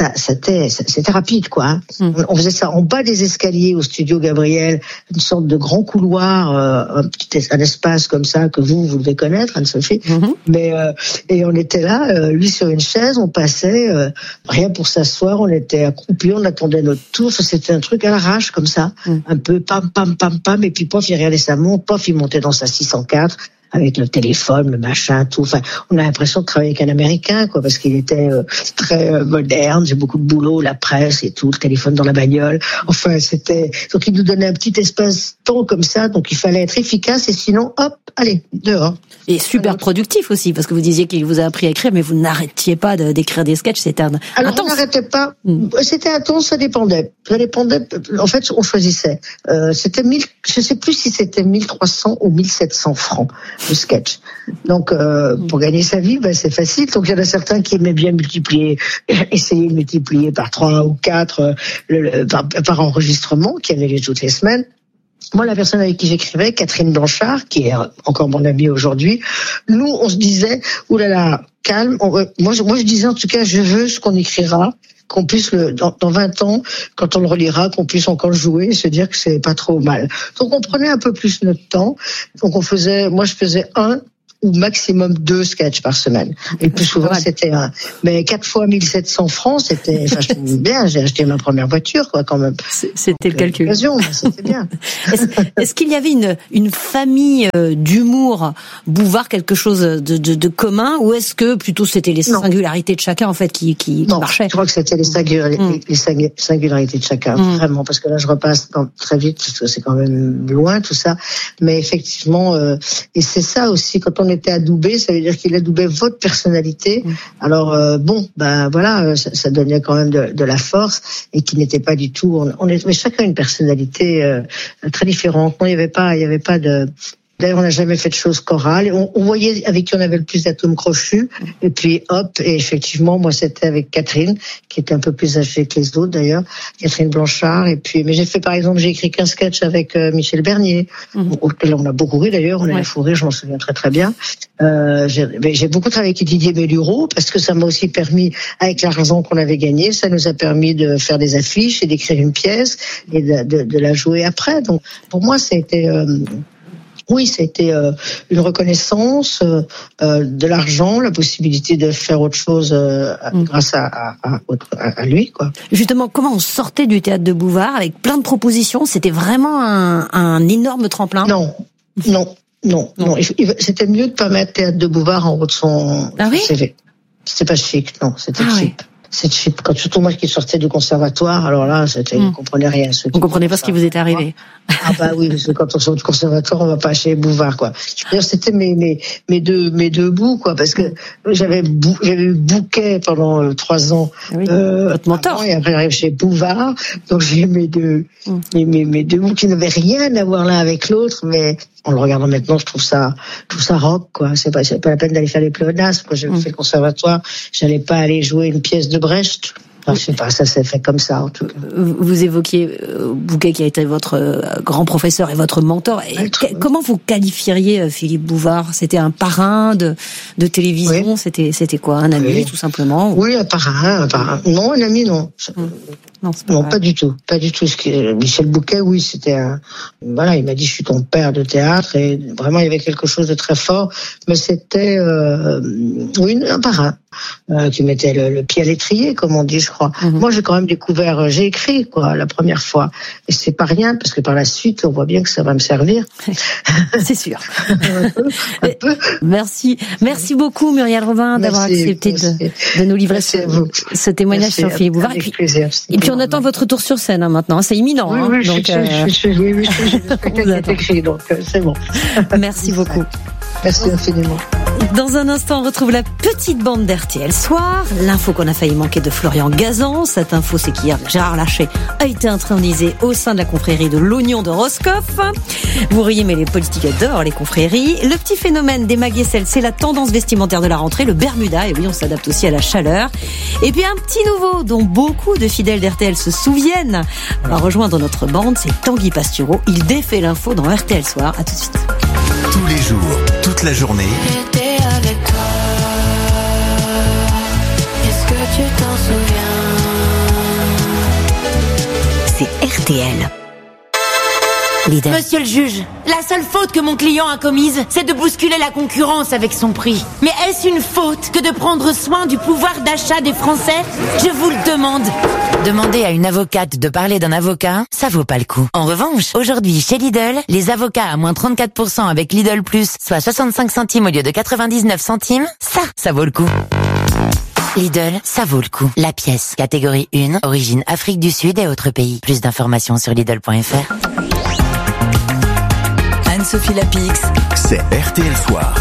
rapide, quoi. Hein. On faisait ça en bas des escaliers au studio Gabriel, une sorte de grand couloir, un espace comme ça que vous devez connaître, Anne-Sophie. Mais et on était là, lui sur une chaise, on passait rien pour s'asseoir, on était accroupis, on attendait notre tour. C'était un truc à l'arrache comme ça, un peu pam pam pam pam, et puis pof, il regardait sa montre, pof, il montait dans sa 604. avec le téléphone, le machin, tout. Enfin, on a l'impression de travailler avec un Américain, quoi, parce qu'il était très moderne. J'ai beaucoup de boulot, la presse et tout, le téléphone dans la bagnole. Enfin, donc il nous donnait un petit espace-temps comme ça, donc il fallait être efficace et sinon, hop, allez, dehors. Et super productif aussi, parce que vous disiez qu'il vous a appris à écrire, mais vous n'arrêtiez pas d'écrire des sketchs, c'était intense. Alors, on n'arrêtait pas. C'était intense, ça dépendait. En fait, on choisissait. C'était je sais plus si c'était 1300 ou 1700 francs le sketch. Donc, pour gagner sa vie, c'est facile. Donc, il y en a certains qui aimaient bien essayer de multiplier par 3 ou 4 par enregistrement, qui allaient les toutes les semaines. Moi, la personne avec qui j'écrivais, Catherine Blanchard, qui est encore mon amie aujourd'hui, nous, on se disait, oulala, calme. Moi, je disais, en tout cas, je veux ce qu'on écrira, qu'on puisse dans 20 ans, quand on le relira, qu'on puisse encore le jouer et se dire que c'est pas trop mal. Donc, on prenait un peu plus notre temps. Donc, moi, je faisais 1 ou maximum 2 sketchs par semaine. Et plus souvent, c'était 1. Mais 4 fois 1700 francs, c'était, je trouve bien. J'ai acheté ma première voiture, quoi, quand même. C'était le calcul. C'était bien. Est-ce qu'il y avait une famille d'humour Bouvard, quelque chose de commun, ou est-ce que plutôt c'était les singularités de chacun, en fait, qui marchaient? Je crois que c'était les singularités de chacun, vraiment, parce que là, je repasse très vite, parce que c'est quand même loin, tout ça. Mais effectivement, et c'est ça aussi, quand on était adoubé, ça veut dire qu'il adoubait votre personnalité. Alors voilà, ça donnait quand même de la force et qui n'était pas du tout. On avait chacun une personnalité très différente. Non, il y avait pas de. D'ailleurs, on n'a jamais fait de choses chorales. On voyait avec qui on avait le plus d'atomes crochus. Et puis, hop, et effectivement, moi, c'était avec Catherine, qui était un peu plus âgée que les autres, d'ailleurs. Catherine Blanchard. Et puis, mais j'ai écrit qu'un sketch avec Michel Bernier. Là, on a beaucoup ri, d'ailleurs. On a fou rire, je m'en souviens très, très bien. J'ai beaucoup travaillé avec Didier Bellureau, parce que ça m'a aussi permis, avec l'argent qu'on avait gagné, ça nous a permis de faire des affiches et d'écrire une pièce et de la jouer après. Donc, pour moi, c'était une reconnaissance, de l'argent, la possibilité de faire autre chose grâce à lui, quoi. Justement, comment on sortait du théâtre de Bouvard avec plein de propositions? C'était vraiment un énorme tremplin. Non. C'était mieux de pas mettre théâtre de Bouvard en haut de son CV. C'était pas chic, non, c'était cheap. C'est cheap. Quand surtout moi qui sortais du conservatoire, alors là, je ne comprenais rien. Vous comprenez pas ce qui vous est arrivé? Ah bah oui, parce que quand on sort du conservatoire, on va pas chez Bouvard, quoi. D'ailleurs, c'était mes deux bouts, quoi, parce que j'avais eu Bouquet pendant 3 ans. Votre mentor. Et après, j'arrive chez Bouvard. Donc, j'ai mes deux bouts qui n'avaient rien à voir l'un avec l'autre, mais en le regardant maintenant, je trouve ça rock, quoi. C'est pas la peine d'aller faire les pléonasmes. Moi, j'ai fait le conservatoire. J'allais pas aller jouer une pièce de Brecht. Enfin, je sais pas, ça s'est fait comme ça, en tout cas. Vous évoquiez Bouquet, qui a été votre grand professeur et votre mentor. Comment vous qualifieriez Philippe Bouvard? C'était un parrain de télévision? C'était quoi? Un ami, tout simplement? Oui, un parrain. Non, un ami, non. Non, pas du tout. Michel Bouquet, oui, c'était voilà, il m'a dit, je suis ton père de théâtre, et vraiment, il y avait quelque chose de très fort, mais c'était, un parrain, qui mettait le pied à l'étrier, comme on dit, je crois. Moi, j'ai quand même découvert, j'ai écrit, quoi, la première fois. Et c'est pas rien, parce que par la suite, on voit bien que ça va me servir. C'est sûr. Un peu. Merci beaucoup, Muriel Robin, d'avoir accepté de nous livrer ce témoignage sur Philippe Bouvard. Et puis, on attend votre retour sur scène, maintenant. C'est imminent. Oui, c'est bon. Merci beaucoup. Merci infiniment. Dans un instant, on retrouve la petite bande d'RTL Soir. L'info qu'on a failli manquer de Florian Gazan. Cette info, c'est qu'hier, Gérard Larcher a été intronisé au sein de la confrérie de l'Oignon de Roscoff. Vous riez, mais les politiques adorent les confréries. Le petit phénomène des Maguessel, c'est la tendance vestimentaire de la rentrée, le Bermuda. Et oui, on s'adapte aussi à la chaleur. Et puis un petit nouveau dont beaucoup de fidèles d'RTL se souviennent va rejoindre notre bande, c'est Tanguy Pastureau. Il défait l'info dans RTL Soir. À tout de suite. Tous les jours, toute la journée. J'étais avec toi. Est-ce que tu t'en souviens? C'est RTL. Lidl. Monsieur le juge, la seule faute que mon client a commise, c'est de bousculer la concurrence avec son prix. Mais est-ce une faute que de prendre soin du pouvoir d'achat des Français? Je vous le demande. Demander à une avocate de parler d'un avocat, ça vaut pas le coup. En revanche, aujourd'hui, chez Lidl, les avocats à moins 34% avec Lidl Plus, soit 65 centimes au lieu de 99 centimes, ça vaut le coup. Lidl, ça vaut le coup. La pièce, catégorie 1, origine Afrique du Sud et autres pays. Plus d'informations sur Lidl.fr. Anne-Sophie Lapix, c'est RTL Soir.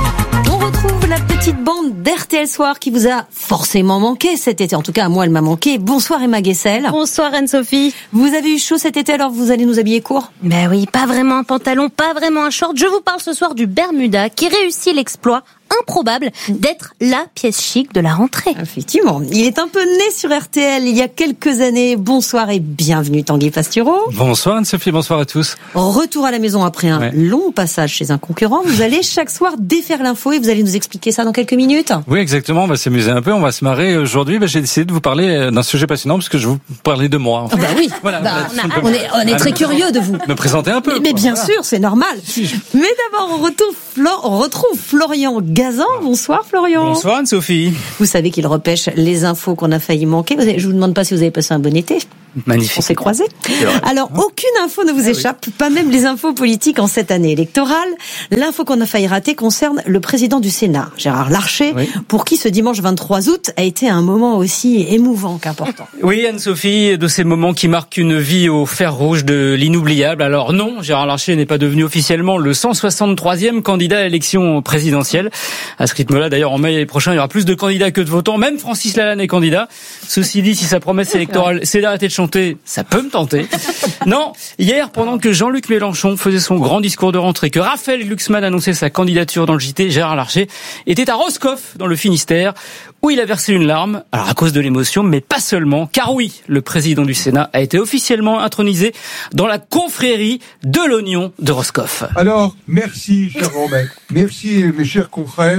On retrouve la petite bande d'RTL Soir qui vous a forcément manqué cet été. En tout cas, à moi, elle m'a manqué. Bonsoir Emma Guessel. Bonsoir Anne-Sophie. Vous avez eu chaud cet été, alors vous allez nous habiller court? Ben oui, pas vraiment un pantalon, pas vraiment un short. Je vous parle ce soir du Bermuda qui réussit l'exploit improbable d'être la pièce chic de la rentrée. Effectivement, il est un peu né sur RTL il y a quelques années. Bonsoir et bienvenue Tanguy Pastureau. Bonsoir Anne-Sophie, bonsoir à tous. Retour à la maison après un long passage chez un concurrent. Vous allez chaque soir défaire l'info et vous allez nous expliquer ça dans quelques minutes. Oui, exactement, on va s'amuser un peu, on va se marrer. Aujourd'hui, j'ai décidé de vous parler d'un sujet passionnant parce que je vais vous parler de moi. Ah bah oui, voilà, on est très curieux de vous. Me présenter un peu. Mais bien sûr, c'est normal. Mais d'abord, on retrouve Florian Gazan. Bonsoir Florian. Bonsoir Anne-Sophie. Vous savez qu'il repêche les infos qu'on a failli manquer. Je vous demande pas si vous avez passé un bon été. Magnifique. On s'est croisés. Alors, aucune info ne vous échappe, pas même les infos politiques en cette année électorale. L'info qu'on a failli rater concerne le président du Sénat, Gérard Larcher, pour qui ce dimanche 23 août a été un moment aussi émouvant qu'important. Oui, Anne-Sophie, de ces moments qui marquent une vie au fer rouge de l'inoubliable. Alors non, Gérard Larcher n'est pas devenu officiellement le 163e candidat à l'élection présidentielle. À ce rythme-là, d'ailleurs, en mai prochain, il y aura plus de candidats que de votants. Même Francis Lalanne est candidat. Ceci dit, si sa promesse électorale, c'est d'arrêter de chanter, ça peut me tenter. Non, hier, pendant que Jean-Luc Mélenchon faisait son grand discours de rentrée, que Raphaël Glucksmann annonçait sa candidature dans le JT, Gérard Larcher était à Roscoff, dans le Finistère, où il a versé une larme, alors à cause de l'émotion, mais pas seulement, car oui, le président du Sénat a été officiellement intronisé dans la confrérie de l'oignon de Roscoff. Alors, merci, cher Romain. Merci, mes chers confrères,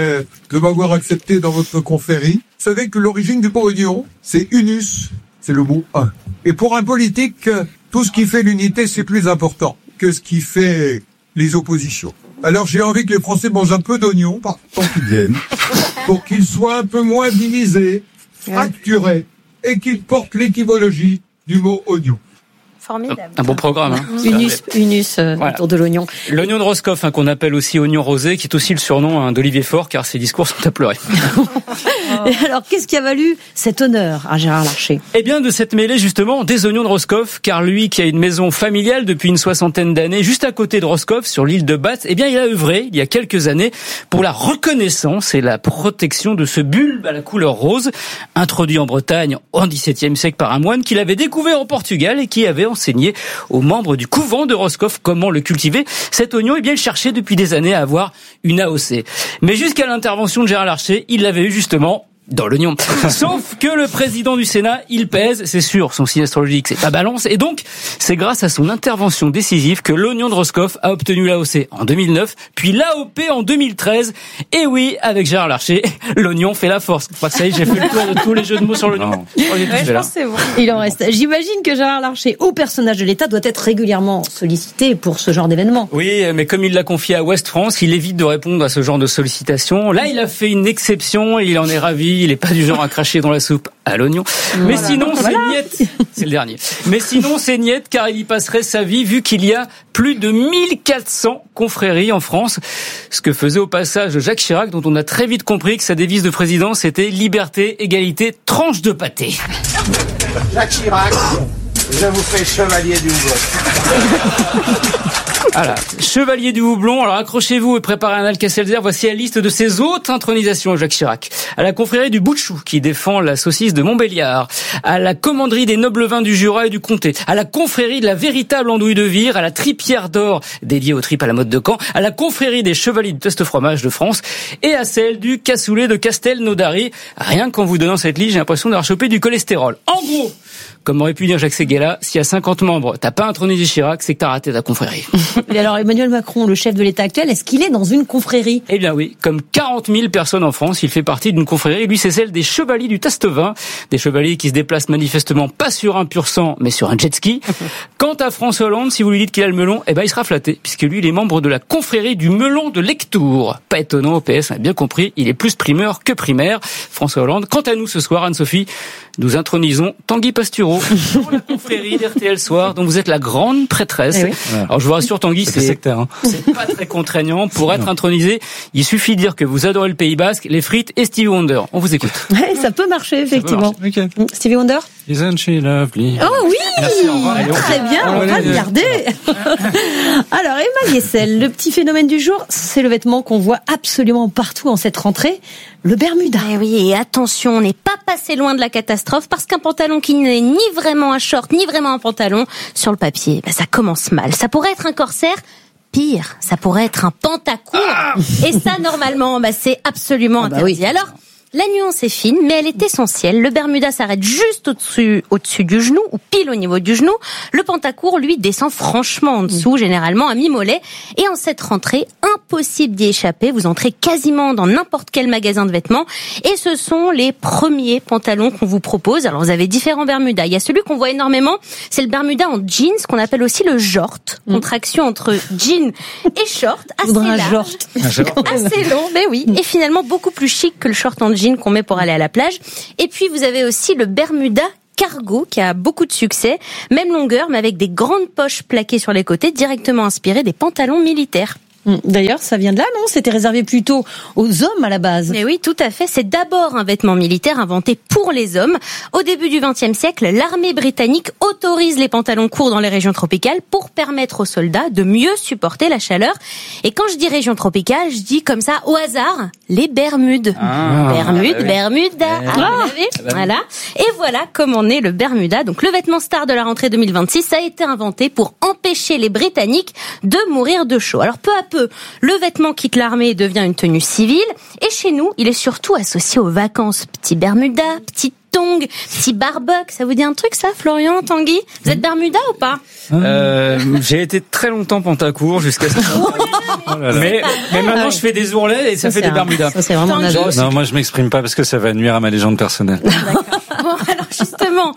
de m'avoir accepté dans votre confrérie. Vous savez que l'origine du mot oignon, c'est unus. C'est le mot un. Et pour un politique, tout ce qui fait l'unité, c'est plus important que ce qui fait les oppositions. Alors j'ai envie que les Français mangent un peu d'oignons, par tant qu'ils viennent, pour qu'ils soient un peu moins divisés, fracturés, et qu'ils portent l'étymologie du mot oignon. Formidable. Un bon programme. Unus autour de l'oignon. L'oignon de Roscoff, qu'on appelle aussi oignon rosé, qui est aussi le surnom d'Olivier Faure, car ses discours sont à pleurer. Et alors, qu'est-ce qui a valu cet honneur à Gérard Larcher? Eh bien, de cette mêlée, justement, des oignons de Roscoff, car lui, qui a une maison familiale depuis une 60aine d'années, juste à côté de Roscoff, sur l'île de Batz, eh bien, il a œuvré, il y a quelques années, pour la reconnaissance et la protection de ce bulbe à la couleur rose, introduit en Bretagne au XVIIe siècle par un moine qu'il avait découvert au Portugal et qui avait enseigné aux membres du couvent de Roscoff comment le cultiver. Cet oignon, eh bien, il cherchait depuis des années à avoir une AOC. Mais jusqu'à l'intervention de Gérard Larcher, il l'avait eu justement dans l'oignon. Sauf que le président du Sénat, il pèse, c'est sûr, son signe astrologique, c'est pas Balance, et donc, c'est grâce à son intervention décisive que l'oignon de Roscoff a obtenu l'AOC en 2009, puis l'AOP en 2013, et oui, avec Gérard Larcher, l'oignon fait la force. Enfin, ça y est, j'ai fait le tour de tous les jeux de mots sur l'oignon. Je pense que c'est bon. Il en reste. J'imagine que Gérard Larcher, haut personnage de l'État, doit être régulièrement sollicité pour ce genre d'événement. Oui, mais comme il l'a confié à Ouest France, il évite de répondre à ce genre de sollicitations. Là, il a fait une exception et il en est ravi. Il est pas du genre à cracher dans la soupe à l'oignon. Mais sinon, c'est niette. C'est le dernier. Mais sinon, c'est niette car il y passerait sa vie vu qu'il y a plus de 1400 confréries en France. Ce que faisait au passage Jacques Chirac, dont on a très vite compris que sa devise de président, c'était liberté, égalité, tranche de pâté. Jacques Chirac, je vous fais chevalier du houblon. Voilà, chevalier du houblon. Alors accrochez-vous et préparez un Alka-Seltzer. Voici la liste de ses autres intronisations à Jacques Chirac. À la confrérie du bout de chou, qui défend la saucisse de Montbéliard. À la commanderie des nobles vins du Jura et du Comté. À la confrérie de la véritable andouille de Vire. À la tripière d'or, dédiée aux tripes à la mode de Caen. À la confrérie des chevaliers du test fromage de France. Et à celle du cassoulet de Castelnaudary. Rien qu'en vous donnant cette liste, j'ai l'impression d'avoir chopé du cholestérol. En gros, comme aurait pu dire Jacques Séguéla, s'il y a 50 membres, t'as pas intronisé Chirac, c'est que t'as raté ta confrérie. Et alors Emmanuel Macron, le chef de l'État actuel, est-ce qu'il est dans une confrérie? Eh bien oui, comme 40 000 personnes en France, il fait partie d'une confrérie. Lui, c'est celle des Chevaliers du Tastevin. Des chevaliers qui se déplacent manifestement pas sur un pur sang, mais sur un jet ski. Quant à François Hollande, si vous lui dites qu'il a le melon, eh ben il sera flatté, puisque lui, il est membre de la confrérie du melon de Lectoure. Pas étonnant, au PS, on a bien compris, il est plus primeur que primaire. François Hollande. Quant à nous, ce soir, Anne-Sophie, nous intronisons Tanguy Pastureau pour la confrérie d'RTL Soir, dont vous êtes la grande prêtresse. Eh oui. Alors je vous rassure, Tanguy, c'est pas très contraignant. Pour être intronisé, il suffit de dire que vous adorez le Pays Basque, les frites et Stevie Wonder. On vous écoute. Ouais, ça peut marcher, effectivement. Okay. Stevie Wonder? Isn't she lovely? Oh oui! Merci, au revoir. Très bien, on va le garder. Alors, Emma Yessel, le petit phénomène du jour, c'est le vêtement qu'on voit absolument partout en cette rentrée, le Bermuda. Eh oui, et attention, on n'est pas passé loin de la catastrophe, parce qu'un pantalon qui n'est ni vraiment un short, ni vraiment un pantalon, sur le papier, ça commence mal. Ça pourrait être un corsaire. Pire, ça pourrait être un pantacourt. Et ça, normalement, c'est absolument interdit. Oui. Alors, la nuance est fine, mais elle est essentielle. Le Bermuda s'arrête juste au-dessus du genou, ou pile au niveau du genou. Le pantacourt, lui, descend franchement en dessous, généralement à mi-mollet. Et en cette rentrée, impossible d'y échapper. Vous entrez quasiment dans n'importe quel magasin de vêtements. Et ce sont les premiers pantalons qu'on vous propose. Alors, vous avez différents Bermudas. Il y a celui qu'on voit énormément, c'est le Bermuda en jeans, qu'on appelle aussi le jort. Contraction entre jean et short, assez large. Assez long, mais oui. Et finalement, beaucoup plus chic que le short en jean qu'on met pour aller à la plage. Et puis vous avez aussi le Bermuda cargo qui a beaucoup de succès, même longueur mais avec des grandes poches plaquées sur les côtés, directement inspirées des pantalons militaires. D'ailleurs, ça vient de là, non? C'était réservé plutôt aux hommes à la base. Mais oui, tout à fait. C'est d'abord un vêtement militaire inventé pour les hommes. Au début du XXe siècle, l'armée britannique autorise les pantalons courts dans les régions tropicales pour permettre aux soldats de mieux supporter la chaleur. Et quand je dis région tropicale, je dis comme ça, au hasard, les Bermudes. Bermuda. Vous l'avez ? Voilà. Et voilà comment naît le Bermuda. Donc le vêtement star de la rentrée 2026 a été inventé pour empêcher les Britanniques de mourir de chaud. Alors peu à peu, le vêtement quitte l'armée et devient une tenue civile. Et chez nous, il est surtout associé aux vacances. Petit Bermuda, petit tongs, petit barbuck. Ça vous dit un truc, ça, Florian, Tanguy? Vous êtes Bermuda ou pas? J'ai été très longtemps pantacourt jusqu'à ce mais maintenant je fais des ourlets et ça fait des Bermudas. Ça, c'est vraiment non, moi je m'exprime pas parce que ça va nuire à ma légende personnelle. Bon, alors justement,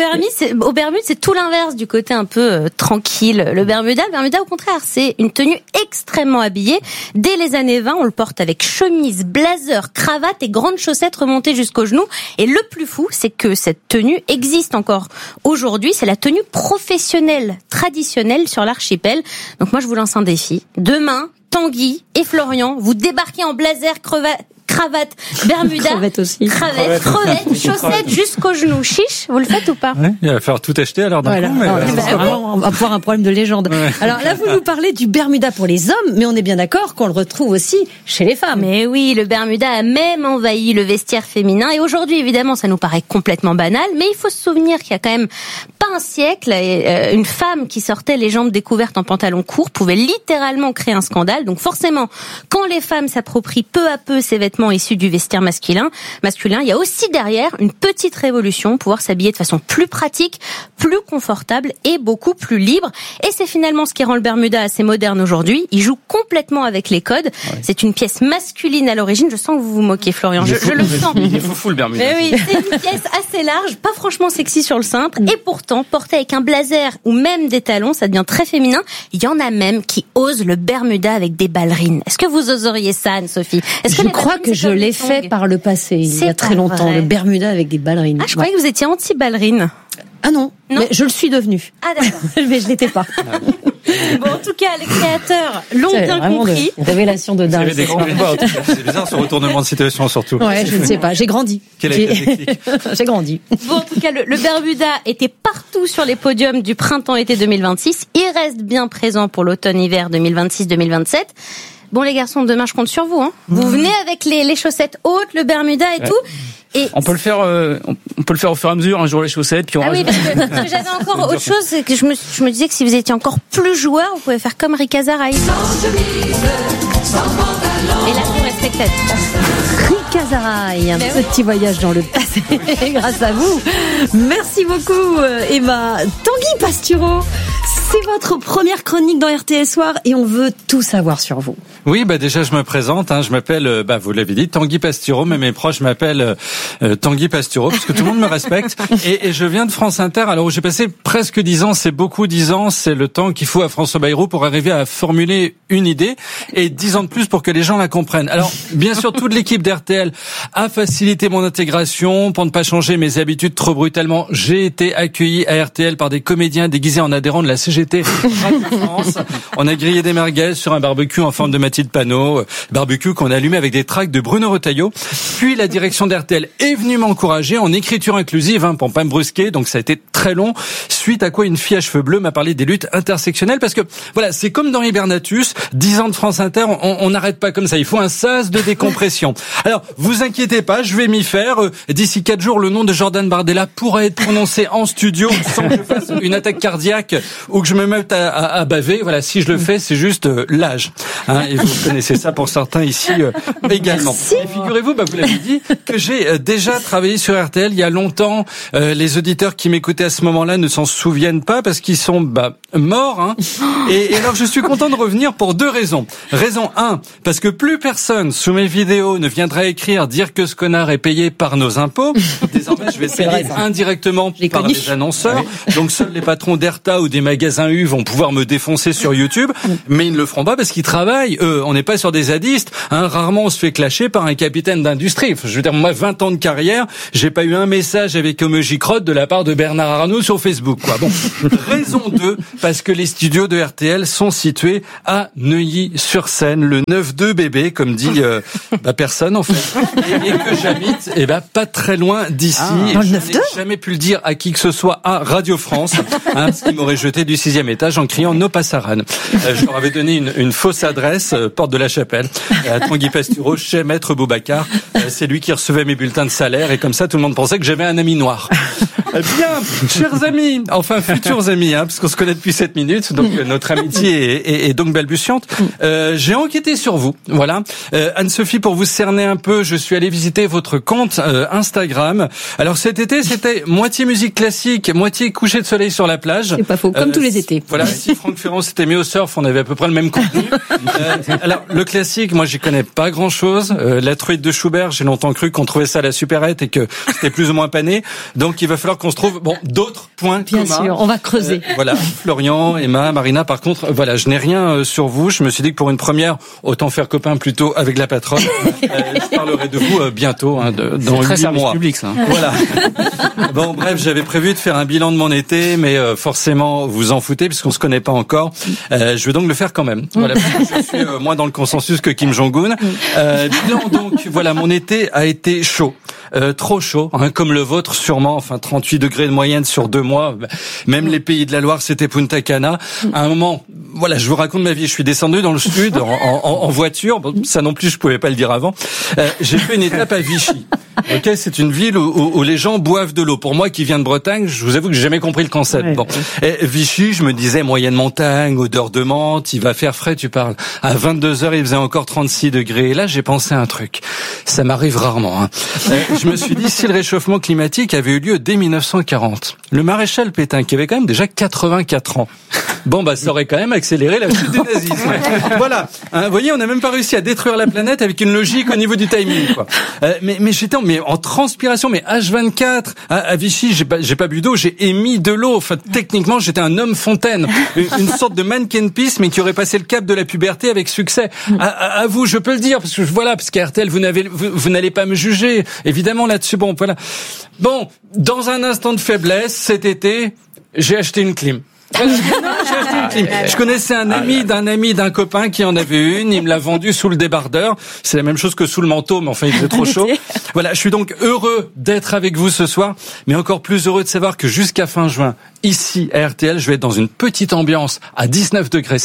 au Bermude, c'est tout l'inverse du côté un peu tranquille. Le Bermuda, au contraire, c'est une tenue extrêmement habillée. Dès les années 20, on le porte avec chemise, blazer, cravate et grandes chaussettes remontées jusqu'aux genoux. Et le plus fou, c'est que cette tenue existe encore aujourd'hui. C'est la tenue professionnelle, traditionnelle sur l'archipel. Donc moi, je vous lance un défi. Demain, Tanguy et Florian, vous débarquez en blazer, cravate, Bermuda, crevette, chaussettes jusqu'aux genoux. Chiche, vous le faites ou pas? Ouais, il va falloir tout acheter alors d'un coup. On va avoir un problème de légende. Ouais. Alors là, vous nous parlez du Bermuda pour les hommes, mais on est bien d'accord qu'on le retrouve aussi chez les femmes. Mais oui, le Bermuda a même envahi le vestiaire féminin. Et aujourd'hui, évidemment, ça nous paraît complètement banal, mais il faut se souvenir qu'il y a quand même pas un siècle, une femme qui sortait les jambes découvertes en pantalon court pouvait littéralement créer un scandale. Donc forcément, quand les femmes s'approprient peu à peu ces vêtements issus du vestiaire masculin, il y a aussi derrière une petite révolution, pouvoir s'habiller de façon plus pratique, plus confortable et beaucoup plus libre. Et c'est finalement ce qui rend le Bermuda assez moderne aujourd'hui. Il joue complètement avec les codes. Ouais. C'est une pièce masculine à l'origine. Je sens que vous vous moquez, Florian. Je le sens. Il est fou le Bermuda. Mais oui, c'est une pièce assez large, pas franchement sexy sur le cintre. Et pourtant, porté avec un blazer ou même des talons, ça devient très féminin. Il y en a même qui osent le Bermuda avec des ballerines. Est-ce que vous oseriez ça, Anne-Sophie? Je crois que je l'ai fait par le passé, il y a très longtemps, le Bermuda avec des ballerines. Ah, je croyais que vous étiez anti-ballerine. Ah non, mais je le suis devenue. Ah d'accord. Mais je l'étais pas. Bon, en tout cas, les créateurs l'ont bien compris. Révélation de dingue. C'est bizarre ce retournement de situation surtout. Ouais, je ne sais pas. J'ai grandi. J'ai grandi. Bon, en tout cas, le Bermuda était partout sur les podiums du printemps-été 2026. Il reste bien présent pour l'automne-hiver 2026-2027. Bon les garçons, demain je compte sur vous. Vous venez avec les chaussettes hautes, le Bermuda et tout. Et on peut le faire au fur et à mesure, un jour les chaussettes, puis on oui, parce que j'avais encore autre chose, c'est que je me disais que si vous étiez encore plus joueur, vous pouvez faire comme Rika Zaraï. Et là, vous respectez. Rika Zaraï, un petit voyage dans le passé grâce à vous. Merci beaucoup Emma. Tanguy Pastureau. C'est votre première chronique dans RTL Soir et on veut tout savoir sur vous. Oui, déjà je me présente, je m'appelle, vous l'avez dit, Tanguy Pastureau, mais mes proches m'appellent Tanguy Pastureau parce que tout le monde me respecte. Et je viens de France Inter, alors où j'ai passé presque 10 ans, c'est beaucoup 10 ans, c'est le temps qu'il faut à François Bayrou pour arriver à formuler une idée et 10 ans de plus pour que les gens la comprennent. Alors, bien sûr, toute l'équipe d'RTL a facilité mon intégration pour ne pas changer mes habitudes trop brutalement. J'ai été accueilli à RTL par des comédiens déguisés en adhérents de la CGT Radio France. On a grillé des merguez sur un barbecue en forme de Mathilde Panot, barbecue qu'on a allumé avec des tracts de Bruno Retailleau. Puis la direction d'RTL est venue m'encourager en écriture inclusive, pour pas me brusquer, donc ça a été très long, suite à quoi une fille à cheveux bleus m'a parlé des luttes intersectionnelles, parce que voilà, c'est comme dans Hibernatus, 10 ans de France Inter, on n'arrête pas comme ça, il faut un sas de décompression. Alors, vous inquiétez pas, je vais m'y faire. D'ici 4 jours, le nom de Jordan Bardella pourra être prononcé en studio sans que je fasse une attaque cardiaque ou que je me mette à baver. Voilà, si je le fais, c'est juste l'âge. Et vous connaissez ça pour certains ici également. Et figurez-vous, vous l'avez dit, que j'ai déjà travaillé sur RTL il y a longtemps. Les auditeurs qui m'écoutaient à ce moment-là ne s'en souviennent pas parce qu'ils sont morts. Et alors, je suis content de revenir pour 2 raisons. Raison 1, parce que plus personne sous mes vidéos ne viendra écrire dire que ce connard est payé par nos impôts. Désormais, je vais payer indirectement par les annonceurs. Donc, seuls les patrons d'Erta ou des magasins U vont pouvoir me défoncer sur YouTube. Mais ils ne le feront pas parce qu'ils travaillent. On n'est pas sur des zadistes. Rarement on se fait clasher par un capitaine d'industrie. Je veux dire, moi, 20 ans de carrière, j'ai pas eu un message avec emoji crotte de la part de Bernard Arnault sur Facebook, quoi. Bon. Raison 2, parce que les studios de RTL sont situés à Neuilly-sur-Seine, le 9-2 bébé, comme dit personne en fait, et que j'habite pas très loin d'ici. Je n'ai jamais pu le dire à qui que ce soit à Radio France, parce qu'ils m'auraient jeté du 6e étage en criant No Passaran. Je leur avais donné une fausse adresse, porte de la Chapelle, à Tanguy Pastureau, chez Maître Boubacar. C'est lui qui recevait mes bulletins de salaire, et comme ça tout le monde pensait que j'avais un ami noir. Bien, chers amis, enfin futurs amis, parce qu'on se connaît depuis 7 minutes, donc notre amitié est donc balbutiante. J'ai enquêté sur vous, voilà. Anne-Sophie, pour vous cerner un peu, je suis allé visiter votre compte Instagram. Alors cet été, c'était moitié musique classique, moitié coucher de soleil sur la plage. C'est pas faux, comme tous les étés. Voilà, si Franck Ferrand s'était mis au surf, on avait à peu près le même contenu. Alors le classique, moi j'y connais pas grand-chose. La truite de Schubert, j'ai longtemps cru qu'on trouvait ça à la supérette et que c'était plus ou moins pané. Donc il va falloir qu'on se trouve d'autres points communs. Bien sûr, on va creuser. Voilà, Florian, Emma, Marina, par contre, voilà, je n'ai rien sur vous. Je me suis dit que pour une première, autant faire copain plutôt avec la patronne. Je parlerai de vous bientôt, dans 8 mois. Public, ça. Voilà. Bon, bref, j'avais prévu de faire un bilan de mon été, mais forcément, vous en foutez puisqu'on se connaît pas encore. Je vais donc le faire quand même. Voilà, parce que je suis moins dans le consensus que Kim Jong-un. Bilan donc, voilà, mon été a été chaud. Trop chaud, comme le vôtre sûrement, enfin 38 degrés de moyenne sur 2 mois. Même les pays de la Loire, c'était Punta Cana. À un moment, voilà, je vous raconte ma vie. Je suis descendu dans le sud en voiture. Bon, ça non plus, je pouvais pas le dire avant. J'ai fait une étape à Vichy. Ok, c'est une ville où les gens boivent de l'eau. Pour moi, qui viens de Bretagne, je vous avoue que j'ai jamais compris le concept. Bon, et Vichy, je me disais moyenne montagne, odeur de menthe, il va faire frais. Tu parles. À 22h, il faisait encore 36 degrés. Et là, j'ai pensé à un truc. Ça m'arrive rarement. Je me suis dit, si le réchauffement climatique avait eu lieu dès 1940, le maréchal Pétain, qui avait quand même déjà 84 ans, ça aurait quand même accéléré la chute du nazisme. Voilà. Vous voyez, on n'a même pas réussi à détruire la planète avec une logique au niveau du timing, quoi. Mais j'étais en transpiration, mais H24 à Vichy, j'ai pas bu d'eau, j'ai émis de l'eau. Enfin, techniquement, j'étais un homme fontaine, une sorte de mannequin pisse, mais qui aurait passé le cap de la puberté avec succès. À vous, je peux le dire, parce qu'à RTL, vous n'allez pas me juger, évidemment là-dessus. Bon, voilà. Bon, dans un instant de faiblesse, cet été, j'ai acheté une clim. Voilà. J'ai acheté une clim. Je connaissais un ami d'un copain qui en avait une, il me l'a vendue sous le débardeur. C'est la même chose que sous le manteau, mais enfin il faisait trop chaud. Voilà, je suis donc heureux d'être avec vous ce soir, mais encore plus heureux de savoir que jusqu'à fin juin, ici à RTL, je vais être dans une petite ambiance à 19,5 degrés,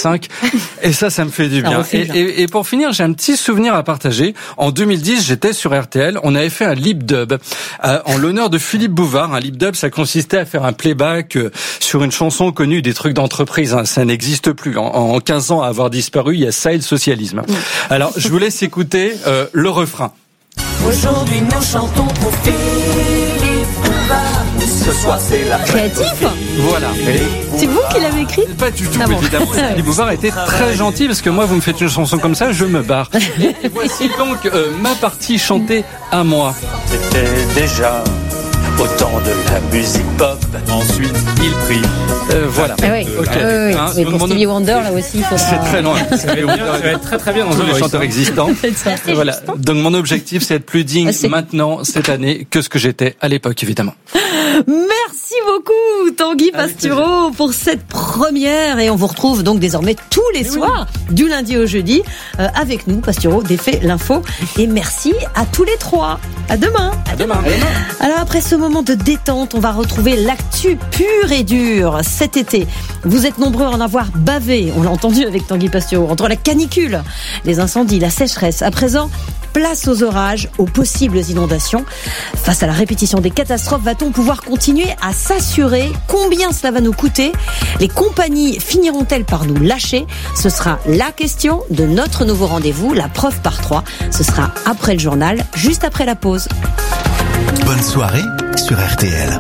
et ça me fait du bien. Et pour finir, j'ai un petit souvenir à partager. En 2010, j'étais sur RTL, on avait fait un lip dub en l'honneur de Philippe Bouvard. Un lip dub, ça consistait à faire un playback sur une chanson connue des trucs d'entreprise, ça n'existe plus. En 15 ans à avoir disparu, il y a ça et le socialisme. Alors, je vous laisse écouter le refrain. Aujourd'hui, nous chantons pour Philippe Bouvard. Ce soir c'est la fête. Créatif. Voilà. C'est vous qui l'avez écrit? Pas du tout, Ah bon. évidemment. Philippe Bouvard a été très gentil parce que moi, vous me faites une chanson comme ça, je me barre. Et voici donc ma partie chantée à moi. C'était déjà au temps de la musique pop. Ensuite, il prit. Voilà. Ah oui. Ok. Oui. Hein, Mais pour mon- Stevie Wonder, là aussi, il faudra... C'est très loin. Ça va être très très bien dans tous The les Voice, chanteurs hein. existants. Et voilà. Donc mon objectif, c'est être plus digne maintenant, cette année, que ce que j'étais à l'époque, évidemment. Merci beaucoup Tanguy Pastureau pour cette première et on vous retrouve donc désormais tous les soirs du lundi au jeudi avec nous Pastureau défait l'info et merci à tous les trois. À demain. À demain. Alors après ce moment de détente, on va retrouver l'actu pure et dure cet été. Vous êtes nombreux à en avoir bavé, on l'a entendu avec Tanguy Pastureau, entre la canicule, les incendies, la sécheresse. À présent, place aux orages, aux possibles inondations. Face à la répétition des catastrophes, va-t-on pouvoir continuer à s'assurer? Combien cela va nous coûter? Les compagnies finiront-elles par nous lâcher? Ce sera la question de notre nouveau rendez-vous, la preuve par 3. Ce sera après le journal, juste après la pause. Bonne soirée sur RTL.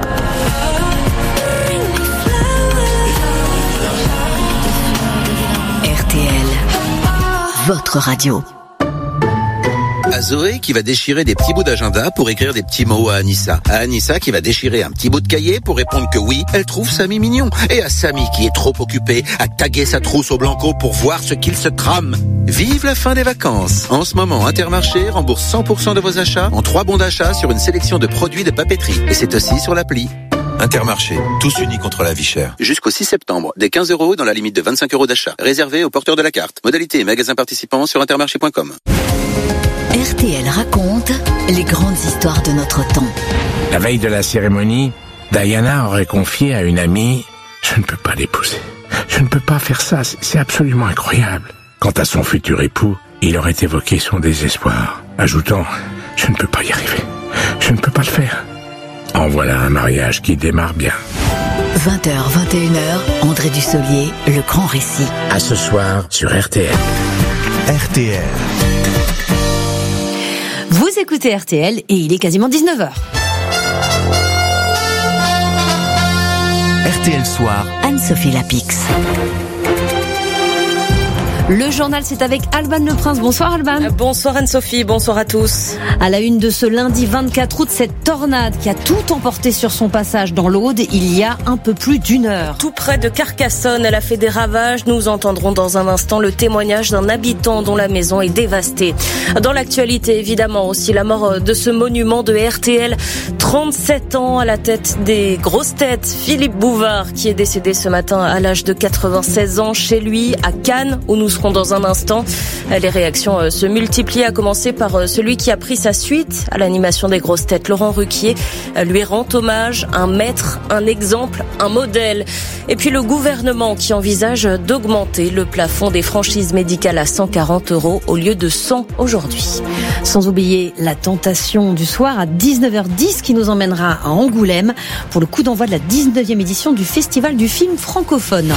RTL, votre radio. À Zoé qui va déchirer des petits bouts d'agenda pour écrire des petits mots à Anissa. À Anissa qui va déchirer un petit bout de cahier pour répondre que oui, elle trouve Samy mignon. Et à Samy qui est trop occupé à taguer sa trousse au blanco pour voir ce qu'il se trame. Vive la fin des vacances. En ce moment, Intermarché rembourse 100% de vos achats en 3 bons d'achat sur une sélection de produits de papeterie. Et c'est aussi sur l'appli. Intermarché, tous unis contre la vie chère. Jusqu'au 6 septembre, des 15 € dans la limite de 25 € d'achat. Réservé aux porteurs de la carte. Modalité et magasins participants sur intermarché.com. RTL raconte les grandes histoires de notre temps. La veille de la cérémonie, Diana aurait confié à une amie « Je ne peux pas l'épouser. Je ne peux pas faire ça. C'est absolument incroyable. » Quant à son futur époux, il aurait évoqué son désespoir, ajoutant « Je ne peux pas y arriver. Je ne peux pas le faire. » En voilà un mariage qui démarre bien. 20h, 21h, André Dussolier, le grand récit. À ce soir sur RTL. RTL. Vous écoutez RTL et il est quasiment 19h. RTL Soir. Anne-Sophie Lapix. Le journal, c'est avec Alban Le Prince. Bonsoir Alban. Bonsoir Anne-Sophie, bonsoir à tous. À la une de ce lundi 24 août, cette tornade qui a tout emporté sur son passage dans l'Aude il y a un peu plus d'une heure. Tout près de Carcassonne, elle a fait des ravages. Nous entendrons dans un instant le témoignage d'un habitant dont la maison est dévastée. Dans l'actualité, évidemment, aussi la mort de ce monument de RTL. 37 ans à la tête des grosses têtes. Philippe Bouvard, qui est décédé ce matin à l'âge de 96 ans chez lui à Cannes, où nous serons dans un instant. Les réactions se multiplient, à commencer par celui qui a pris sa suite à l'animation des grosses têtes. Laurent Ruquier lui rend hommage, un maître, un exemple, un modèle. Et puis le gouvernement qui envisage d'augmenter le plafond des franchises médicales à 140 € au lieu de 100 aujourd'hui. Sans oublier la tentation du soir à 19h10 qui nous emmènera à Angoulême pour le coup d'envoi de la 19e édition du Festival du film francophone.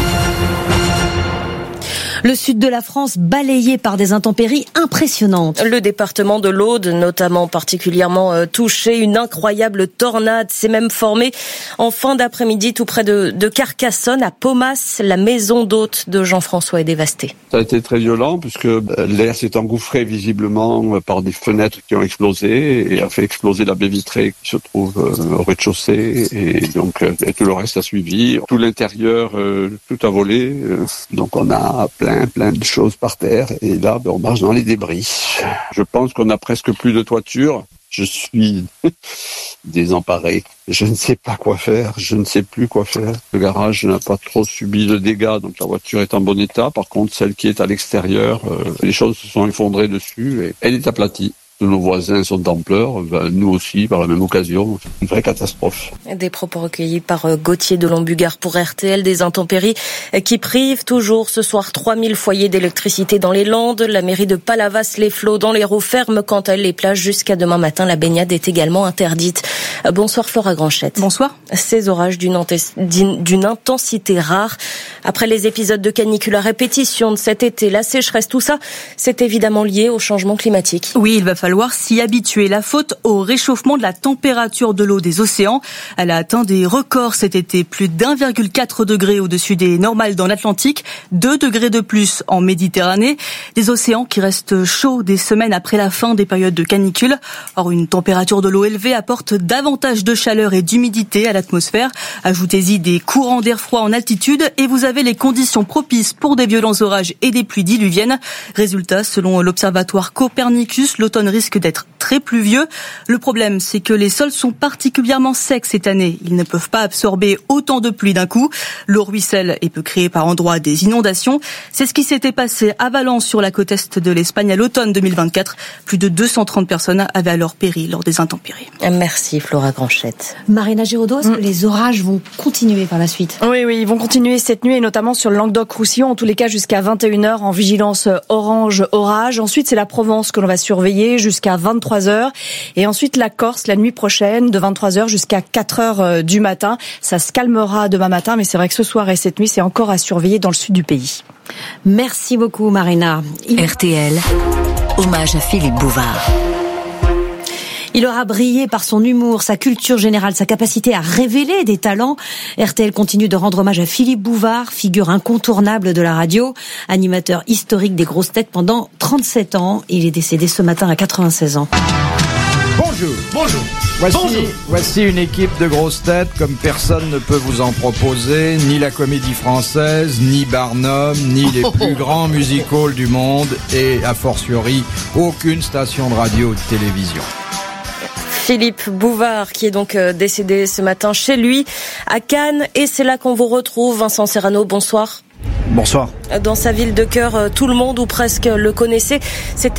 Le sud de la France balayé par des intempéries impressionnantes. Le département de l'Aude, notamment particulièrement touché. Une incroyable tornade s'est même formée en fin d'après-midi tout près de Carcassonne, à Paumas. La maison d'hôte de Jean-François est dévastée. Ça a été très violent puisque l'air s'est engouffré visiblement par des fenêtres qui ont explosé et a fait exploser la baie vitrée qui se trouve au rez-de-chaussée et donc et tout le reste a suivi. Tout l'intérieur, tout a volé. Donc on a plein de choses par terre et là on marche dans les débris. Je pense qu'on a presque plus de toiture. Je suis désemparé. Je ne sais pas quoi faire. Je ne sais plus quoi faire. Le garage n'a pas trop subi de dégâts, donc la voiture est en bon état. Par contre, celle qui est à l'extérieur, les choses se sont effondrées dessus et elle est aplatie. Tous nos voisins sont en pleurs, nous aussi par la même occasion. Une vraie catastrophe. Des propos recueillis par Gauthier de Lombugard pour RTL. Des intempéries qui privent toujours ce soir 3000 foyers d'électricité dans les Landes. La mairie de Palavas-les-Flots dans l'Hérault ferme quant à les plages jusqu'à demain matin. La baignade est également interdite. Bonsoir Flora Granchette. Bonsoir. Ces orages d'une intensité rare. Après les épisodes de canicule à répétition de cet été, la sécheresse, tout ça, c'est évidemment lié au changement climatique. Oui, il va falloir falloir s'y habituer. La faute au réchauffement de la température de l'eau des océans. Elle a atteint des records cet été. Plus d'1,4 degré au-dessus des normales dans l'Atlantique, 2 degrés de plus en Méditerranée. Des océans qui restent chauds des semaines après la fin des périodes de canicule. Or, une température de l'eau élevée apporte davantage de chaleur et d'humidité à l'atmosphère. Ajoutez-y des courants d'air froid en altitude et vous avez les conditions propices pour des violents orages et des pluies diluviennes. Résultat, selon l'observatoire Copernicus, l'automne risque d'être très pluvieux. Le problème, c'est que les sols sont particulièrement secs cette année. Ils ne peuvent pas absorber autant de pluie d'un coup. L'eau ruisselle et peut créer par endroits des inondations. C'est ce qui s'était passé à Valence sur la côte est de l'Espagne à l'automne 2024. Plus de 230 personnes avaient alors péri lors des intempéries. Merci Flora Granchette. Marina Giraudot, est-ce que les orages vont continuer par la suite? Oui, ils vont continuer cette nuit et notamment sur le Languedoc-Roussillon, en tous les cas jusqu'à 21h en vigilance orange orage. Ensuite, c'est la Provence que l'on va surveiller jusqu'à 23h et ensuite la Corse la nuit prochaine de 23h jusqu'à 4h du matin. Ça se calmera demain matin, mais c'est vrai que ce soir et cette nuit, c'est encore à surveiller dans le sud du pays. Merci beaucoup Marina. RTL, hommage à Philippe Bouvard. Il aura brillé par son humour, sa culture générale, sa capacité à révéler des talents. RTL continue de rendre hommage à Philippe Bouvard, figure incontournable de la radio, animateur historique des grosses têtes pendant 37 ans. Il est décédé ce matin à 96 ans. Bonjour. Voici une équipe de grosses têtes comme personne ne peut vous en proposer, ni la Comédie Française, ni Barnum, ni les plus grands music-halls du monde et, a fortiori, aucune station de radio ou de télévision. Philippe Bouvard qui est donc décédé ce matin chez lui à Cannes et c'est là qu'on vous retrouve. Vincent Serrano, bonsoir. Bonsoir. Dans sa ville de cœur, tout le monde ou presque le connaissait. C'était